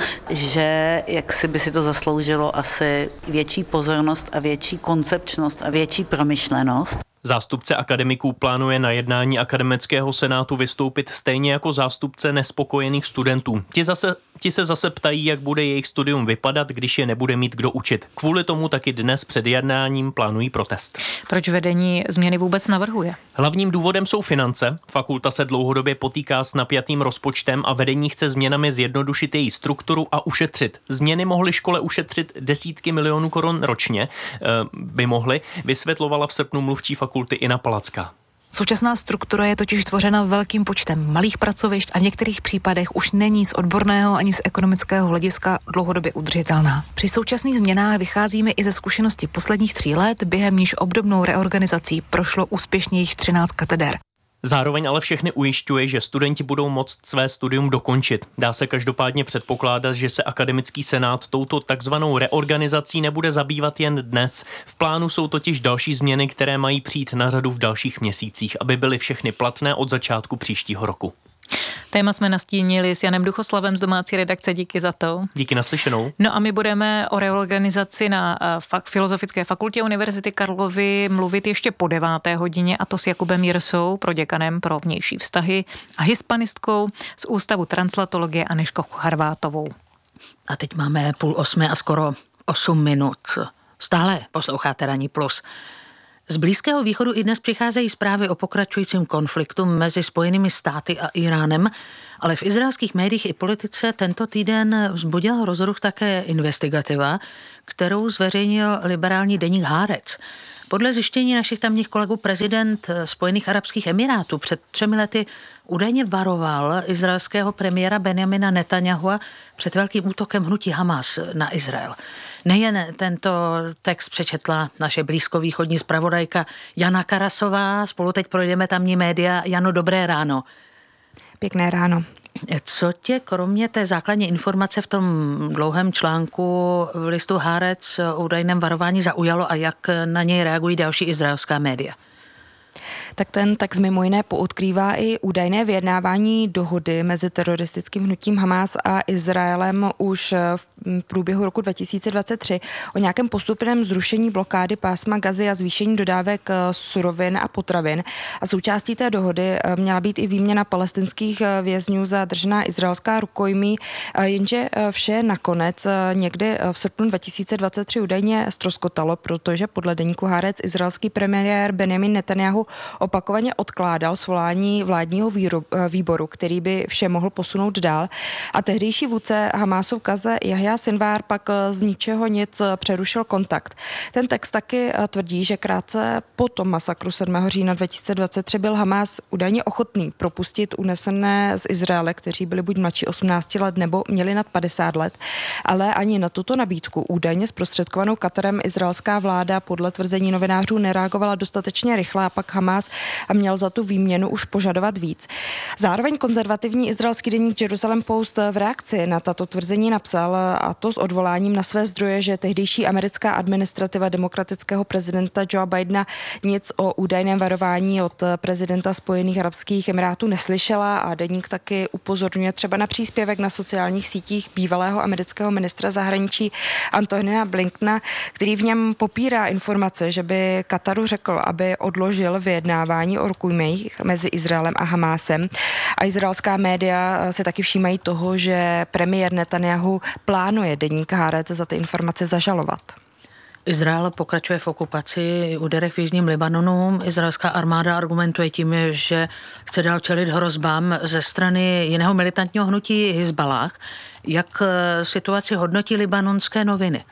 že jak si by si to zasloužilo asi větší pozornost a větší koncepčnost a větší promyšlenost. Zástupce akademiků plánuje na jednání akademického senátu vystoupit stejně jako zástupce nespokojených studentů. Ti, zase, ti se zase ptají, jak bude jejich studium vypadat, když je nebude mít kdo učit. Kvůli tomu taky dnes před jednáním plánují protest. Proč vedení změny vůbec navrhuje? Hlavním důvodem jsou finance. Fakulta se dlouhodobě potýká s napjatým rozpočtem a vedení chce změnami zjednodušit její strukturu a ušetřit. Změny mohly škole ušetřit desítky milionů korun ročně, by mohly, vysvětlovala v srpnu mluvčí fakulty Ina Palacká. Současná struktura je totiž tvořena velkým počtem malých pracovišť a v některých případech už není z odborného ani z ekonomického hlediska dlouhodobě udržitelná. Při současných změnách vycházíme i ze zkušenosti posledních tří let, během níž obdobnou reorganizací prošlo úspěšně již třináct kateder. Zároveň ale všechny ujišťuje, že studenti budou moct své studium dokončit. Dá se každopádně předpokládat, že se akademický senát touto takzvanou reorganizací nebude zabývat jen dnes. V plánu jsou totiž další změny, které mají přijít na řadu v dalších měsících, aby byly všechny platné od začátku příštího roku. Téma jsme nastínili s Janem Duchoslavem z domácí redakce, díky za to. Díky, naslyšenou. No a my budeme o reorganizaci na fak- Filozofické fakultě Univerzity Karlovy mluvit ještě po deváté hodině, a to s Jakubem Jirsou, proděkanem pro vnější vztahy a hispanistkou z Ústavu translatologie Anežkou Charvátovou. A teď máme půl osmé a skoro osm minut. Stále posloucháte Ranní plus. Z Blízkého východu i dnes přicházejí zprávy o pokračujícím konfliktu mezi Spojenými státy a Iránem, ale v izraelských médiích i politice tento týden vzbudila rozruch také investigativa, kterou zveřejnil liberální deník Haaretz. Podle zjištění našich tamních kolegů prezident Spojených arabských emirátů před třemi lety údajně varoval izraelského premiéra Benjamina Netanyahua před velkým útokem hnutí Hamas na Izrael. Nejen tento text přečetla naše blízkovýchodní zpravodajka Jana Karasová, spolu teď projdeme tamní média. Jano, dobré ráno. Pěkné ráno. Co tě kromě té základní informace v tom dlouhém článku v listu Haaretz o údajném varování zaujalo a jak na něj reagují další izraelská média? Tak ten text mimo jiné poodkrývá i údajné vyjednávání dohody mezi teroristickým hnutím Hamas a Izraelem už v průběhu roku dva tisíce dvacet tři o nějakém postupném zrušení blokády pásma Gazy a zvýšení dodávek surovin a potravin. A součástí té dohody měla být i výměna palestinských vězňů za držená izraelská rukojmí, jenže vše nakonec někdy v srpnu dva tisíce dvacet tři údajně ztroskotalo, protože podle deníku Haaretz izraelský premiér Benjamin Netanyahu opakovaně odkládal svolání vládního výboru, který by vše mohl posunout dál. A tehdejší vůdce Hamasu v Gaze Jahja Sinwar pak z ničeho nic přerušil kontakt. Ten text taky tvrdí, že krátce po tom masakru sedmého října dva tisíce dvacet tři byl Hamas údajně ochotný propustit unesené z Izraele, kteří byli buď mladší osmnáct let nebo měli nad padesát let. Ale ani na tuto nabídku údajně zprostředkovanou Katarem izraelská vláda podle tvrzení novinářů nereagovala dostatečně rychle a pak Hamas a měl za tu výměnu už požadovat víc. Zároveň konzervativní izraelský deník Jerusalem Post v reakci na tato tvrzení napsal, a to s odvoláním na své zdroje, že tehdejší americká administrativa demokratického prezidenta Joea Bidena nic o údajném varování od prezidenta Spojených arabských emirátů neslyšela a deník taky upozorňuje třeba na příspěvek na sociálních sítích bývalého amerického ministra zahraničí Antonyna Blinkena, který v něm popírá informace, že by Kataru řekl, aby odložil vyjednávání o rukojmích mezi Izraelem a Hamásem. A izraelská média se taky všímají toho, že premiér Netanyahu plánuje deník Haaretz za ty informace zažalovat. Izrael pokračuje v okupaci úderech v jižním Libanonu. Izraelská armáda argumentuje tím, že chce dál čelit hrozbám ze strany jiného militantního hnutí Hizballah. Jak situaci hodnotí libanonské noviny?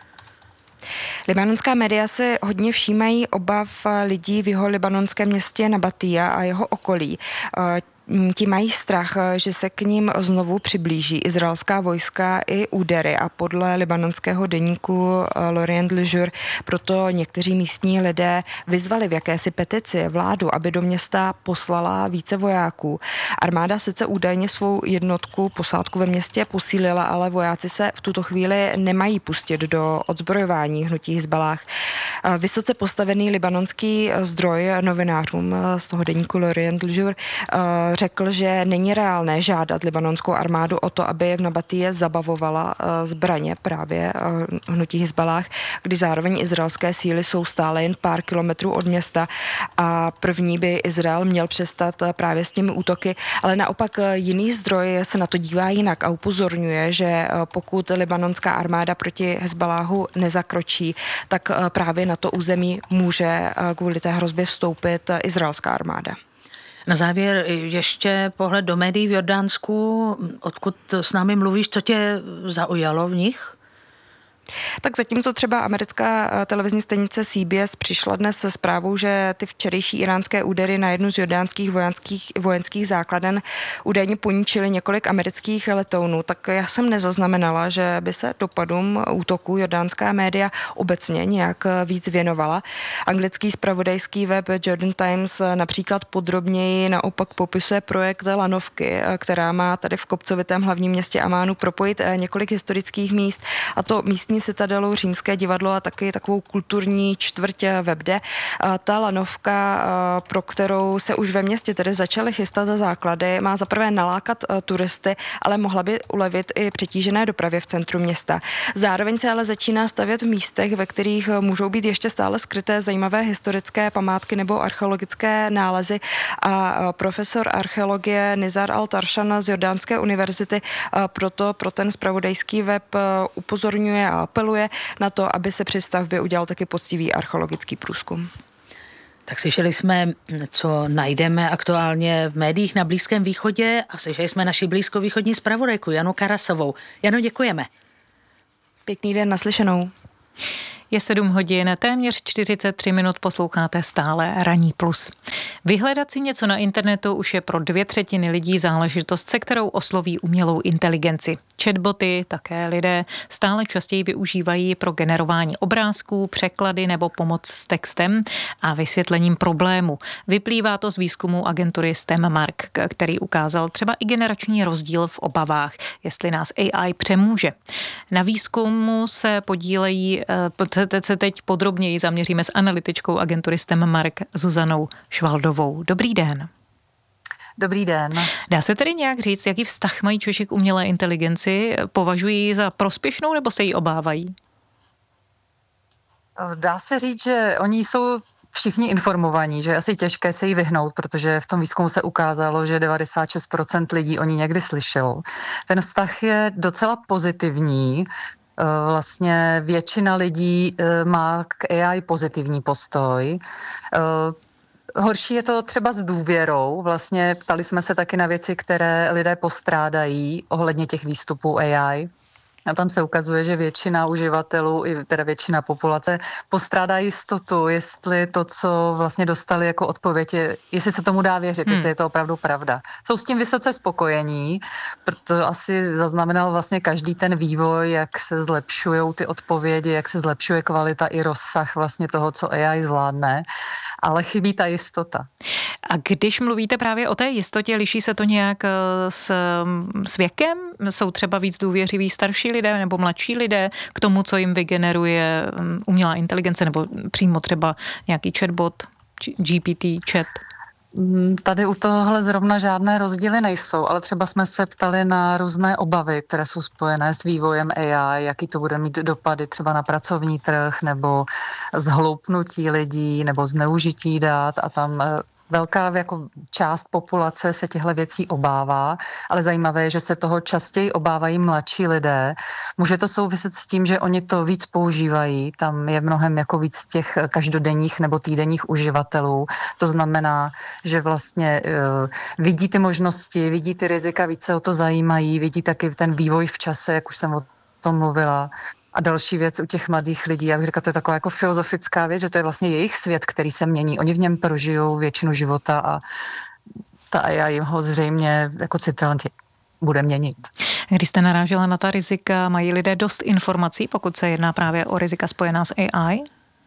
Libanonská média se hodně všímají obav lidí v jeho libanonském městě Nabatija a jeho okolí. Ti mají strach, že se k ním znovu přiblíží izraelská vojska i údery a podle libanonského deníku L'Orient Le Jour proto někteří místní lidé vyzvali v jakési petici vládu, aby do města poslala více vojáků. Armáda sice údajně svou jednotku posádku ve městě posílila, ale vojáci se v tuto chvíli nemají pustit do odzbrojování hnutí Hizballah. Vysoce postavený libanonský zdroj novinářům z toho deníku L'Orient Le Jour řekl, že není reálné žádat libanonskou armádu o to, aby v Nabatije zabavovala zbraně právě hnutí Hizballah, kdy zároveň izraelské síly jsou stále jen pár kilometrů od města a první by Izrael měl přestat právě s těmi útoky, ale naopak jiný zdroj se na to dívá jinak a upozorňuje, že pokud libanonská armáda proti Hizballahu nezakročí, tak právě na to území může kvůli té hrozbě vstoupit izraelská armáda. Na závěr ještě pohled do médií v Jordánsku. Odkud s námi mluvíš, co tě zaujalo v nich? Tak zatímco třeba americká televizní stanice C B S přišla dnes se zprávou, že ty včerejší iránské údery na jednu z jordánských vojenských, vojenských základen údajně poničily několik amerických letounů, tak já jsem nezaznamenala, že by se dopadům útoku jordánská média obecně nějak víc věnovala. Anglický zpravodajský web Jordan Times například podrobněji naopak popisuje projekt Lanovky, která má tady v kopcovitém hlavním městě Amánu propojit několik historických míst, a to místní citadelu, římské divadlo a taky takovou kulturní čtvrť Vebde. Ta lanovka, pro kterou se už ve městě tedy začaly chystat základy, má zaprvé nalákat turisty, ale mohla by ulevit i přetížené dopravě v centru města. Zároveň se ale začíná stavět v místech, ve kterých můžou být ještě stále skryté zajímavé historické památky nebo archeologické nálezy, a profesor archeologie Nizar al-Tarshan z Jordánské univerzity proto pro ten zpravodajský web upozorňuje a apeluje na to, aby se při stavbě udělal taky poctivý archeologický průzkum. Tak slyšeli jsme, co najdeme aktuálně v médiích na Blízkém východě, a slyšeli jsme naši blízkovýchodní zpravodajku Janu Karasovou. Jano, děkujeme. Pěkný den, naslyšenou. Je sedm hodin, téměř čtyřicet tři minut, posloucháte stále Ranní plus. Vyhledat si něco na internetu už je pro dvě třetiny lidí záležitost, se kterou osloví umělou inteligenci. Chatboty také lidé stále častěji využívají pro generování obrázků, překlady nebo pomoc s textem a vysvětlením problému. Vyplývá to z výzkumu agentury STEMmark, který ukázal třeba i generační rozdíl v obavách, jestli nás A I přemůže. Na výzkumu se podílejí, se teď podrobněji zaměříme s analytičkou agentury STEMmark Zuzanou Švaldovou. Dobrý den. Dobrý den. Dá se tedy nějak říct, jaký vztah mají Češi k umělé inteligenci? Považují ji za prospěšnou nebo se jí obávají? Dá se říct, že oni jsou všichni informovaní, že je asi těžké se jí vyhnout, protože v tom výzkumu se ukázalo, že devadesát šest procent lidí o ní někdy slyšelo. Ten vztah je docela pozitivní. Vlastně většina lidí má k A I pozitivní postoj. Horší je to třeba s důvěrou. Vlastně ptali jsme se taky na věci, které lidé postrádají ohledně těch výstupů A I. A tam se ukazuje, že většina uživatelů, i teda většina populace postrádá jistotu, jestli to, co vlastně dostali jako odpověď, je, jestli se tomu dá věřit, hmm. jestli je to opravdu pravda. Jsou s tím vysoce spokojení, protože asi zaznamenal vlastně každý ten vývoj, jak se zlepšují ty odpovědi, jak se zlepšuje kvalita i rozsah vlastně toho, co A I zvládne, ale chybí ta jistota. A když mluvíte právě o té jistotě, liší se to nějak s, s věkem? Jsou třeba víc důvěřiví starší lidé nebo mladší lidé k tomu, co jim vygeneruje umělá inteligence, nebo přímo třeba nějaký chatbot, G P T chat? Tady u tohle zrovna žádné rozdíly nejsou, ale třeba jsme se ptali na různé obavy, které jsou spojené s vývojem A I, jaký to bude mít dopady třeba na pracovní trh, nebo zhloupnutí lidí, nebo zneužití dat, a tam velká jako část populace se těchto věcí obává, ale zajímavé je, že se toho častěji obávají mladší lidé. Může to souviset s tím, že oni to víc používají, tam je mnohem jako víc těch každodenních nebo týdenních uživatelů. To znamená, že vlastně uh, vidí ty možnosti, vidí ty rizika, víc se o to zajímají, vidí taky ten vývoj v čase, jak už jsem o tom mluvila. A další věc u těch mladých lidí, jak říkám, to je taková jako filozofická věc, že to je vlastně jejich svět, který se mění. Oni v něm prožijou většinu života a ta A I ho zřejmě jako citelně bude měnit. Když jste narážela na ta rizika, mají lidé dost informací, pokud se jedná právě o rizika spojená s A I?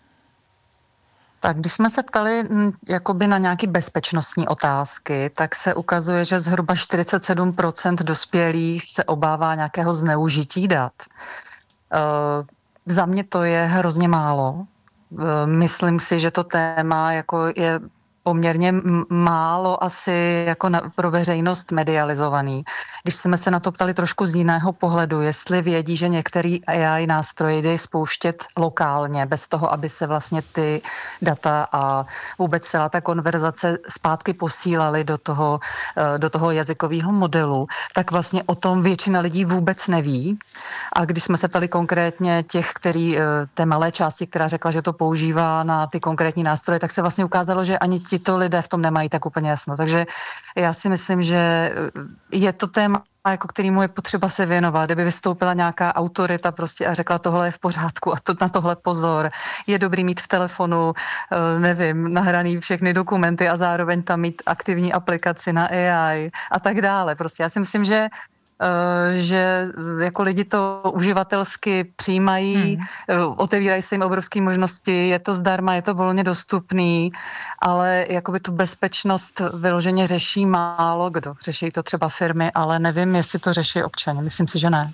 Tak když jsme se ptali jakoby na nějaké bezpečnostní otázky, tak se ukazuje, že zhruba čtyřicet sedm procent dospělých se obává nějakého zneužití dat. Uh, za mě to je hrozně málo. Uh, myslím si, že to téma jako je poměrně m- málo asi jako na, pro veřejnost medializovaný. Když jsme se na to ptali trošku z jiného pohledu, jestli vědí, že některý A I nástroje jde spouštět lokálně, bez toho, aby se vlastně ty data a vůbec celá ta konverzace zpátky posílaly do toho, do toho jazykového modelu, tak vlastně o tom většina lidí vůbec neví. A když jsme se ptali konkrétně těch, který té malé části, která řekla, že to používá na ty konkrétní nástroje, tak se vlastně ukázalo, že ani tito lidé v tom nemají tak úplně jasno. Takže já si myslím, že je to téma, jako kterému je potřeba se věnovat. Kdyby vystoupila nějaká autorita prostě a řekla, tohle je v pořádku a to, na tohle pozor. Je dobrý mít v telefonu, nevím, nahraný všechny dokumenty a zároveň tam mít aktivní aplikaci na A I a tak dále. Prostě já si myslím, že že jako lidi to uživatelsky přijímají, hmm. otevírají se jim obrovské možnosti, je to zdarma, je to volně dostupný, ale jakoby tu bezpečnost vyloženě řeší málo kdo. Řeší to třeba firmy, ale nevím, jestli to řeší občané. Myslím si, že ne.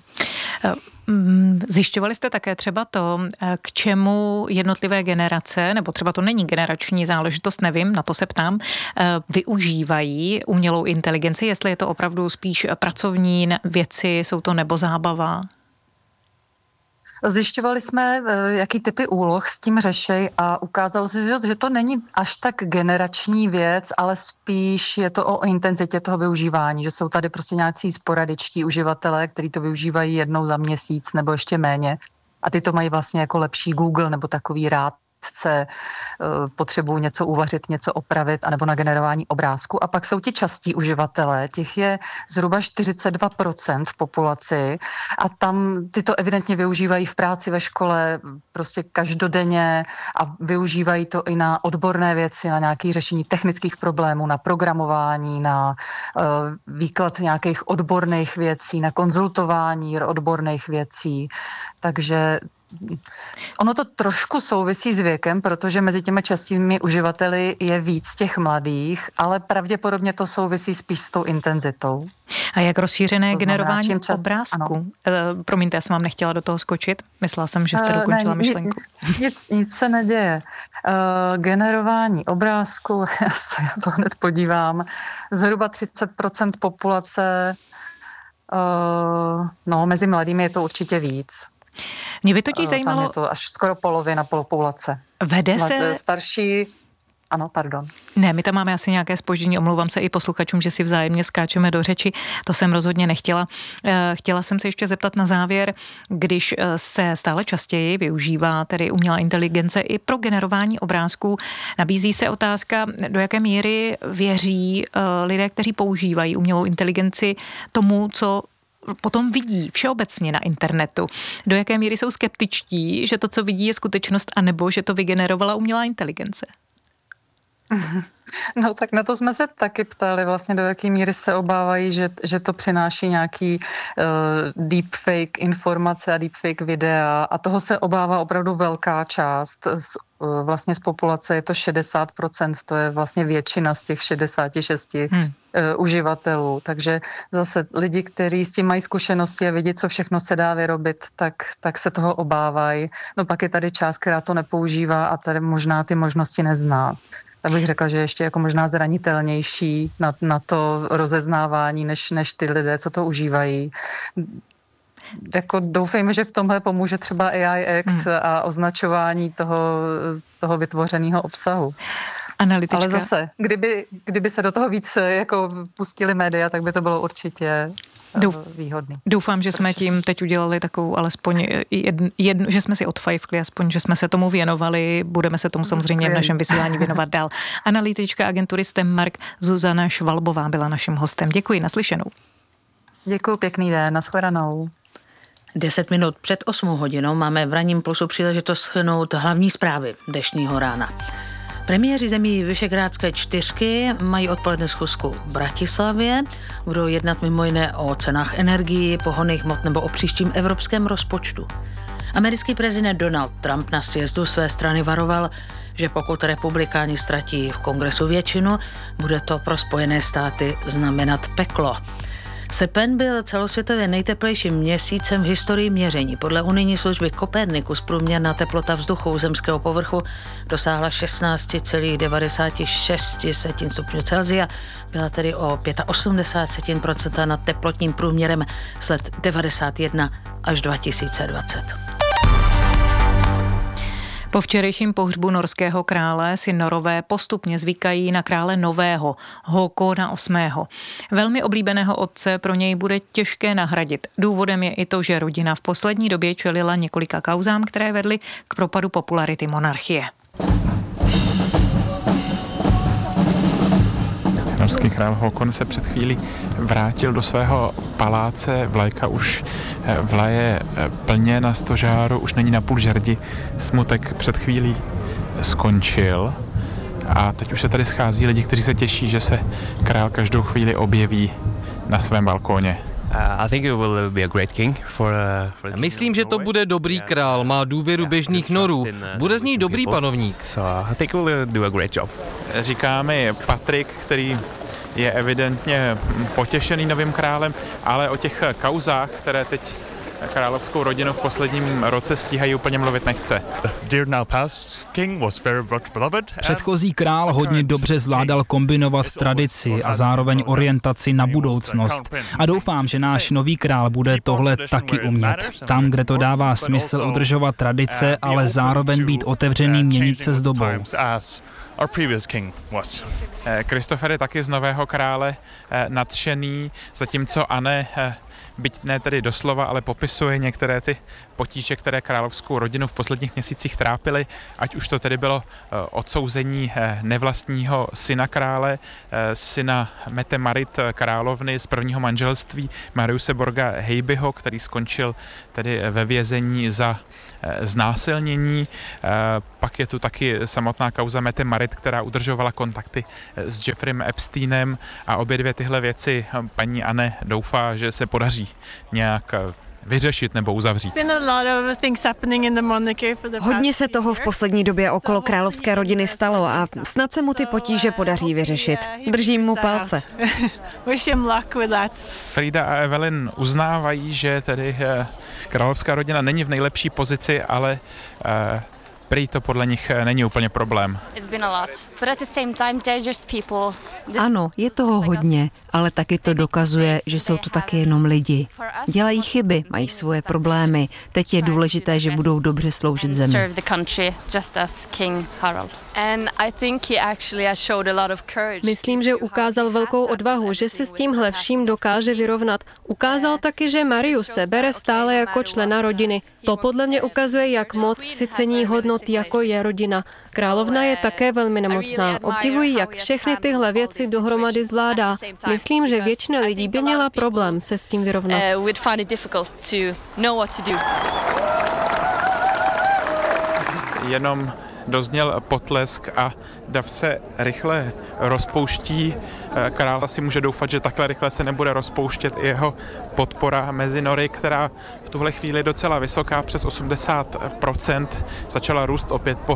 Zjišťovali jste také třeba to, k čemu jednotlivé generace, nebo třeba to není generační záležitost, nevím, na to se ptám, využívají umělou inteligenci, jestli je to opravdu spíš pracovní věci, jsou to nebo zábava? Zjišťovali jsme, jaký typy úloh s tím řešej a ukázalo se, že to není až tak generační věc, ale spíš je to o intenzitě toho využívání, že jsou tady prostě nějací sporadičtí uživatelé, kteří to využívají jednou za měsíc nebo ještě méně a ty to mají vlastně jako lepší Google nebo takový rád. Potřebuji něco uvařit, něco opravit, anebo na generování obrázku. A pak jsou ti častí uživatelé, těch je zhruba čtyřicet dva procent v populaci a tam ty to evidentně využívají v práci, ve škole, prostě každodenně a využívají to i na odborné věci, na nějaké řešení technických problémů, na programování, na uh, výklad nějakých odborných věcí, na konzultování odborných věcí. Takže ono to trošku souvisí s věkem, protože mezi těmi častými uživateli je víc těch mladých, ale pravděpodobně to souvisí spíš s tou intenzitou. A jak rozšířené to generování znamená, čas... obrázku? Uh, promiňte, já jsem vám nechtěla do toho skočit. Myslela jsem, že jste dokončila uh, ne, myšlenku. Nic, nic se neděje. Uh, generování obrázku, já se na to hned podívám, zhruba třicet procent populace, uh, no mezi mladými je to určitě víc. Mě by totiž zajímalo... Tam je to až skoro polovina populace. Vede se... Starší... Ano, pardon. Ne, my tam máme asi nějaké zpoždění, omlouvám se i posluchačům, že si vzájemně skáčeme do řeči, to jsem rozhodně nechtěla. Chtěla jsem se ještě zeptat na závěr, když se stále častěji využívá tedy umělá inteligence i pro generování obrázků, nabízí se otázka, do jaké míry věří lidé, kteří používají umělou inteligenci tomu, co potom vidí všeobecně na internetu. Do jaké míry jsou skeptičtí, že to, co vidí, je skutečnost, anebo že to vygenerovala umělá inteligence? No tak na to jsme se taky ptali, vlastně do jaké míry se obávají, že, že to přináší nějaký uh, deepfake informace a deepfake videa a toho se obává opravdu velká část. Z, uh, vlastně z populace je to šedesát procent, to je vlastně většina z těch šedesát šest hmm. uh, uživatelů. Takže zase lidi, kteří s tím mají zkušenosti a vidí, co všechno se dá vyrobit, tak, tak se toho obávají. No pak je tady část, která to nepoužívá a tady možná ty možnosti nezná. Tak bych řekla, že ještě jako možná zranitelnější na, na to rozeznávání, než, než ty lidé, co to užívají. Jako doufejme, že v tomhle pomůže třeba A I Act hmm. a označování toho, toho vytvořeného obsahu. Analytička. Ale zase, kdyby, kdyby se do toho víc jako pustili média, tak by to bylo určitě Douf, výhodný. Doufám, že jsme tím teď udělali takovou alespoň jednu, jednu, že jsme si odfajfkli, aspoň, že jsme se tomu věnovali, budeme se tomu samozřejmě v našem vysílání věnovat dál. Analytička agentury STEMmark Zuzana Švalbová byla naším hostem. Děkuji, naslyšenou. Děkuji, pěkný den, nashledanou. Deset minut před osmou hodinou máme v Ranním plusu příležitost shrnout hlavní zprávy dnešního rána. Premiéři zemí Visegrádské čtyřky mají odpoledne schůzku v Bratislavě. Budou jednat mimo jiné o cenách energií, pohonných hmot nebo o příštím evropském rozpočtu. Americký prezident Donald Trump na sjezdu své strany varoval, že pokud republikáni ztratí v kongresu většinu, bude to pro Spojené státy znamenat peklo. Srpen byl celosvětově nejteplejším měsícem v historii měření. Podle unijní služby Copernicus průměrná teplota vzduchu zemského povrchu dosáhla šestnáct celá devadesát šest stupňů Celsia, byla tedy o osmdesát pět procent nad teplotním průměrem z let devadesát jedna až dva tisíce dvacet. Po včerejším pohřbu norského krále si Norové postupně zvykají na krále nového, Håkona osmého. Velmi oblíbeného otce pro něj bude těžké nahradit. Důvodem je i to, že rodina v poslední době čelila několika kauzám, které vedly k propadu popularity monarchie. norský král Håkon se před chvílí vrátil do svého paláce, vlajka už vlaje plně na stožáru, už není na půl žerdi, smutek před chvílí skončil a teď už se tady schází lidi, kteří se těší, že se král každou chvíli objeví na svém balkóně. Myslím, že to bude dobrý král, má důvěru běžných Norů, bude z ní dobrý panovník. Říká mi Patrik, který je evidentně potěšený novým králem, ale o těch kauzách, které teď královskou rodinu v posledním roce stíhají, úplně mluvit nechce. Předchozí král hodně dobře zvládal kombinovat tradici a zároveň orientaci na budoucnost. A doufám, že náš nový král bude tohle taky umět. Tam, kde to dává smysl udržovat tradice, ale zároveň být otevřený měnit se s dobou. Kristofer je taky z nového krále nadšený, zatímco Anne, byť ne tedy doslova, ale popisuje některé ty potíže, které královskou rodinu v posledních měsících trápily, ať už to tedy bylo odsouzení nevlastního syna krále, syna Mette Marit královny z prvního manželství Mariuse Borga Heibyho, který skončil tedy ve vězení za znásilnění. Pak je tu taky samotná kauza Mette Marit, která udržovala kontakty s Jeffreyem Epsteinem a obě dvě tyhle věci paní Anne doufá, že se podaří nějak vyřešit nebo uzavřít. Hodně se toho v poslední době okolo královské rodiny stalo a snad se mu ty potíže podaří vyřešit. Držím mu palce. Frida a Evelyn uznávají, že tedy královská rodina není v nejlepší pozici, ale prý to podle nich není úplně problém. Ano, je toho hodně, ale taky to dokazuje, že jsou to taky jenom lidi. Dělají chyby, mají svoje problémy. Teď je důležité, že budou dobře sloužit zemi. Myslím, že ukázal velkou odvahu, že se s tímhle vším dokáže vyrovnat. Ukázal taky, že Marius se bere stále jako člena rodiny. To podle mě ukazuje, jak moc si cení hodnot, jako je rodina. Královna je také velmi nemocná. Obdivuji, jak všechny tyhle věci dohromady zvládá. Myslím, že většina lidí by měla problém se s tím vyrovnat. Jenom dozněl potlesk a dav se rychle rozpouští. Král si může doufat, že takhle rychle se nebude rozpouštět i jeho podpora mezi Nory, která v tuhle chvíli je docela vysoká, přes osmdesát procent. Začala růst opět po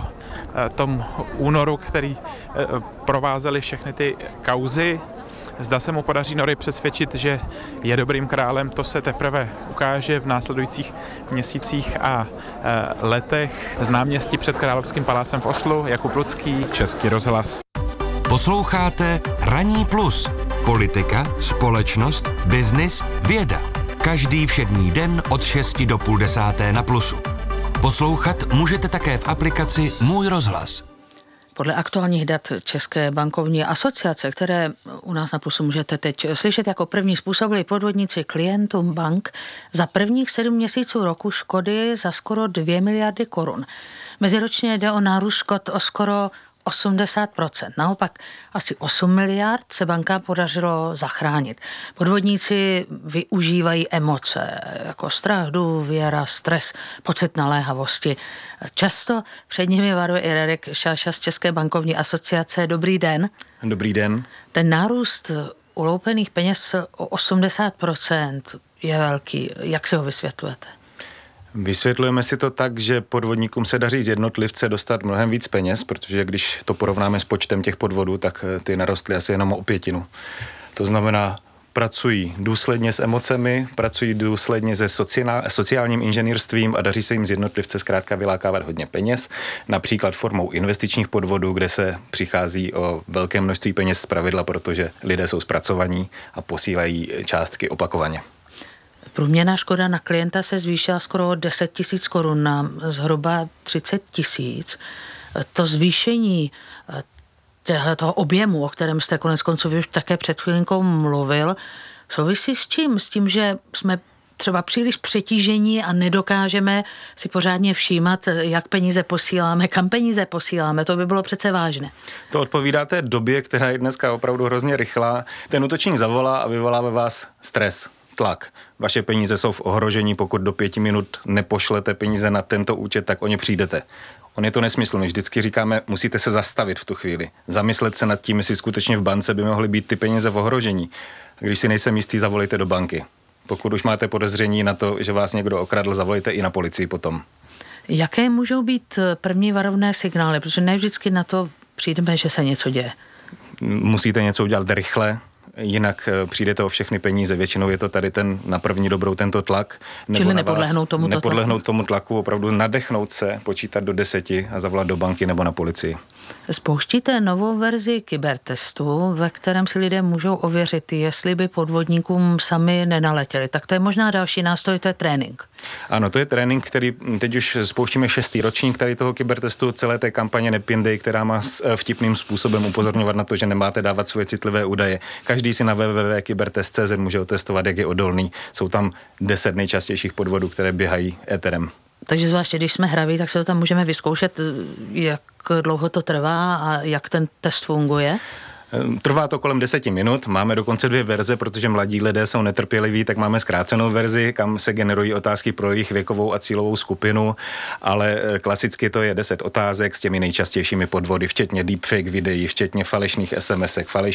tom únoru, který provázely všechny ty kauzy. Zda se mu podaří Nory přesvědčit, že je dobrým králem, to se teprve ukáže v následujících měsících a e, letech. Z náměstí před Královským palácem v Oslu, Jakub Lucký, Český rozhlas. Posloucháte Ranní plus. Politika, společnost, biznis, věda. Každý všední den od šesti do půl desáté na Plusu. Poslouchat můžete také v aplikaci Můj rozhlas. Podle aktuálních dat České bankovní asociace, které u nás na Plusu můžete teď slyšet, jako první způsobili podvodníci klientům bank za prvních sedm měsíců roku škody za skoro dvě miliardy korun. Meziročně jde o nárůst škod o skoro osmdesát procent. Naopak asi osm miliard se bankám podařilo zachránit. Podvodníci využívají emoce, jako strach, důvěra, stres, pocit naléhavosti. Často před nimi varuje i Radek Šáša z České bankovní asociace. Dobrý den. Dobrý den. Ten nárůst uloupených peněz o osmdesát procent je velký. Jak si ho vysvětlujete? Vysvětlujeme si to tak, že podvodníkům se daří z jednotlivce dostat mnohem víc peněz, protože když to porovnáme s počtem těch podvodů, tak ty narostly asi jenom o pětinu. To znamená, pracují důsledně s emocemi, pracují důsledně se sociálním inženýrstvím a daří se jim z jednotlivce zkrátka vylákávat hodně peněz, například formou investičních podvodů, kde se přichází o velké množství peněz zpravidla, protože lidé jsou zpracovaní a posílají částky opakovaně. Průměrná škoda na klienta se zvýšila skoro o deset tisíc korun na zhruba třicet tisíc. To zvýšení toho objemu, o kterém jste konec konců vy už také před chvílinkou mluvil, souvisí s čím? S tím, že jsme třeba příliš přetížení a nedokážeme si pořádně všímat, jak peníze posíláme, kam peníze posíláme. To by bylo přece vážné. To odpovídá té době, která je dneska opravdu hrozně rychlá. Ten útočník zavolá a vyvolá ve vás stres, tlak. Vaše peníze jsou v ohrožení, pokud do pěti minut nepošlete peníze na tento účet, tak o ně přijdete. On je to nesmysl. My vždycky říkáme, musíte se zastavit v tu chvíli. Zamyslet se nad tím, jestli skutečně v bance by mohly být ty peníze v ohrožení. A když si nejsem jistý, zavolejte do banky. Pokud už máte podezření na to, že vás někdo okradl, zavolejte i na policii potom. Jaké můžou být první varovné signály? Protože ne vždycky na to přijdeme, že se něco děje. Musíte něco udělat rychle, jinak přijdete o všechny peníze. Většinou je to tady ten na první dobrou tento tlak. Nebo Čili nepodlehnout tomu Nepodlehnout tlaku. tomu tlaku, opravdu nadechnout se, počítat do deseti a zavolat do banky nebo na policii. Spouštíte novou verzi kybertestu, ve kterém si lidé můžou ověřit, jestli by podvodníkům sami nenaletěli. Tak to je možná další nástroj, to je trénink. Ano, to je trénink, který teď už spouštíme šestý ročník tady toho kybertestu, celé té kampaně Nepindej, která má vtipným způsobem upozorňovat na to, že nemáte dávat svoje citlivé údaje. Každý si na w w w tečka kybertest tečka c z může otestovat, jak je odolný. Jsou tam deset nejčastějších podvodů, které běhají éterem. Takže zvláště, když jsme hraví, tak se to tam můžeme vyzkoušet, jak dlouho to trvá a jak ten test funguje. Trvá to kolem deseti minut, máme dokonce dvě verze, protože mladí lidé jsou netrpěliví, tak máme zkrácenou verzi, kam se generují otázky pro jejich věkovou a cílovou skupinu, ale klasicky to je deset otázek s těmi nejčastějšími podvody, včetně deepfake videí, včetně falešných es em esek, falešných